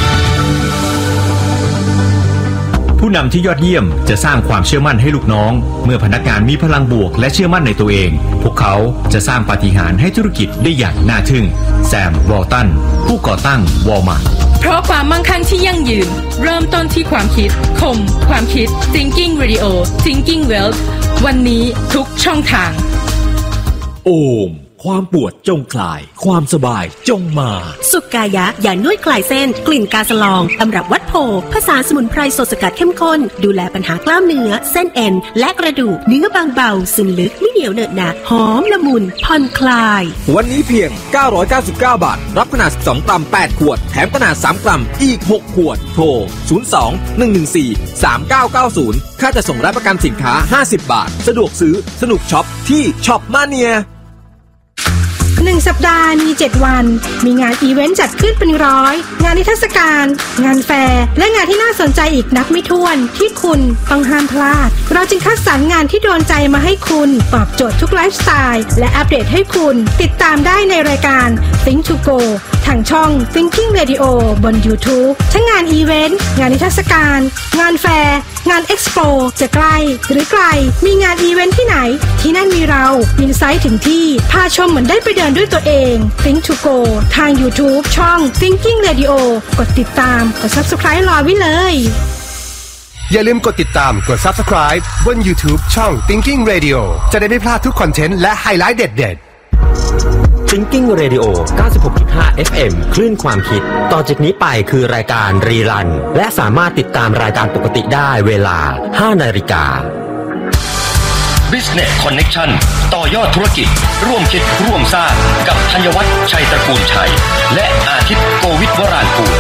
ผู้นำที่ยอดเยี่ยมจะสร้างความเชื่อมั่นให้ลูกน้องเมื่อพนักงานมีพลังบวกและเชื่อมั่นในตัวเองพวกเขาจะสร้างปาฏิหาริย์ให้ธุรกิจได้อย่างน่าทึ่งแซม วอลตันผู้ก่อตั้งวอลมาร์ทเพราะความมั่งคั่งที่ยั่งยืนเริ่มต้นที่ความคิดคมความคิด Thinking Radio Thinking Wealth วันนี้ทุกช่องทางโอมความปวดจงคลายความสบายจงมาสุกายะยานวดคลายเส้นกลิ่นกาสลองตำรับวัดโพผสานสมุนไพรสดสกัดเข้มข้นดูแลปัญหากล้ามเนื้อเส้นเอ็นและกระดูกเนื้อบางเบาซึมลึกไม่เหนียวเหนอะหนะหอมละมุนผ่อนคลายวันนี้เพียงเก้าร้อยเก้าสิบเก้าบาทรับขนาดสิบสองกรัมแปดขวดแถมขนาดสามกรัมอีกหกขวดโทรศูนย์ สอง หนึ่ง หนึ่ง สี่ สาม เก้า เก้า ศูนย์ค่าจัดส่งและประกันสินค้าห้าสิบบาทสะดวกซื้อสนุกช็อปที่ช็อปมาเนียหนึ่งสัปดาห์มีเจ็ดวันมีงานอีเวนต์จัดขึ้นเป็นร้อยงานนิทรรศการงานแฟร์และงานที่น่าสนใจอีกนับไม่ถ้วนที่คุณต้องห้ามพลาดเราจึงคัดสรรงานที่โดนใจมาให้คุณตอบโจทย์ทุกไลฟ์สไตล์และอัปเดตให้คุณติดตามได้ในรายการ Think to Go ทางช่อง Thinking Radio บน YouTube ทั้งงานอีเวนต์งานนิทรรศการงานแฟร์งานเอ็กซ์โปจะใกล้หรือไกลมีงานอีเวนต์ที่ไหนที่นั่นมีเราอินไซต์ถึงที่พาชมเหมือนได้ไปเดินด้วยตัวเอง Think to Go ทาง YouTube ช่อง Thinking Radio กดติดตามกด Subscribe รอไว้เลยอย่าลืมกดติดตามกด Subscribe บน YouTube ช่อง Thinking Radio จะได้ไม่พลาดทุกคอนเทนต์และไฮไลท์เด็ดๆ Thinking Radio เก้าสิบหกจุดห้า เอฟ เอ็ม คลื่นความคิดต่อจากนี้ไปคือรายการรีรันและสามารถติดตามรายการปกติได้เวลา ห้านาฬิกา Business Connection ต่อยอดธุรกิจร่วมคิดร่วมสร้างกับธัญวัฒน์ชัยตระกูลชัยและอาทิตย์โกวิทวรางกูล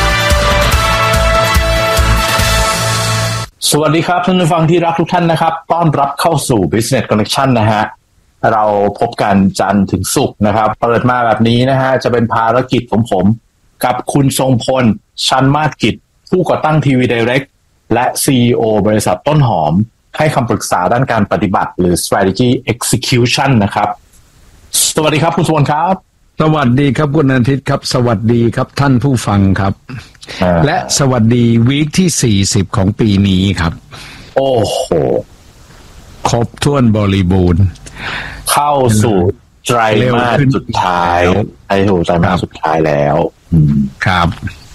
สวัสดีครับท่านผู้ฟังที่รักทุกท่านนะครับต้อนรับเข้าสู่ Business Connection นะฮะเราพบกันจันทร์ถึงศุกร์นะครับเปิดมาแบบนี้นะฮะจะเป็นภารกิจของผมกับคุณทรงพลชันมาศกิจผู้ก่อตั้งทีวีไดเรกและ ซี อี โอ บริษัทต้นหอมให้คำปรึกษาด้านการปฏิบัติหรือ strategy execution นะครับสวัสดีครับคุณสวนครับสวัสดีครับคุณอาทิตย์ครับสวัสดีครับท่านผู้ฟังครับและสวัสดีวีคที่สี่สิบของปีนี้ครับโอ้โหครบถ้วนบริบูรณ์เข้าสู่ไตรมาสสุดท้ายไอ้โหไตรมาสสุดท้ายแล้วครับ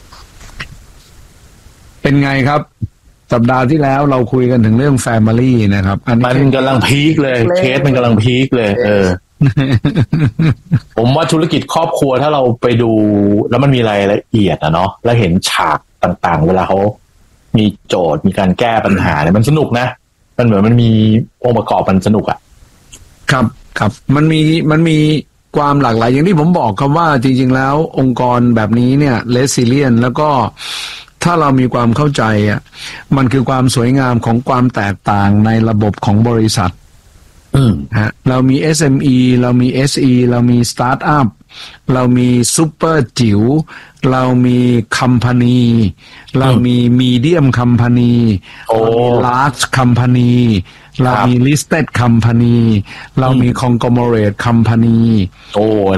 เป็นไงครับสัปดาห์ที่แล้วเราคุยกันถึงเรื่อง Family นะครับอันนี้มันกำลังพีคเลยเคสมันกำลังพีคเลยเออ ผมว่าธุรกิจครอบครัวถ้าเราไปดูแล้วมันมีรายละเอียดอะเนาะแล้วเห็นฉากต่างๆเวลาเขามีโจทย์มีการแก้ปัญหาเนี่ยมันสนุกนะมันเหมือนมันมีองค์ประกอบมันสนุกอะครับครับมันมีมันมีความหลากหลายอย่างที่ผมบอกครับว่าจริงๆแล้วองค์กรแบบนี้เนี่ย resilient แล้วก็ถ้าเรามีความเข้าใจอ่ะมันคือความสวยงามของความแตกต่างในระบบของบริษัทอืมฮะเรามี เอส เอ็ม อี เรามี เอส อี เรามีสตาร์ทอัพเรามีซุปเปอร์จิ๋วเรามีคัมพานีเรามีมีเดียมคัมพานีเรามีลาร์จคัมพานีเรามีลิสเต็ดคัมพานีเรามีคองโกลเมเรตคัมพานีโอ้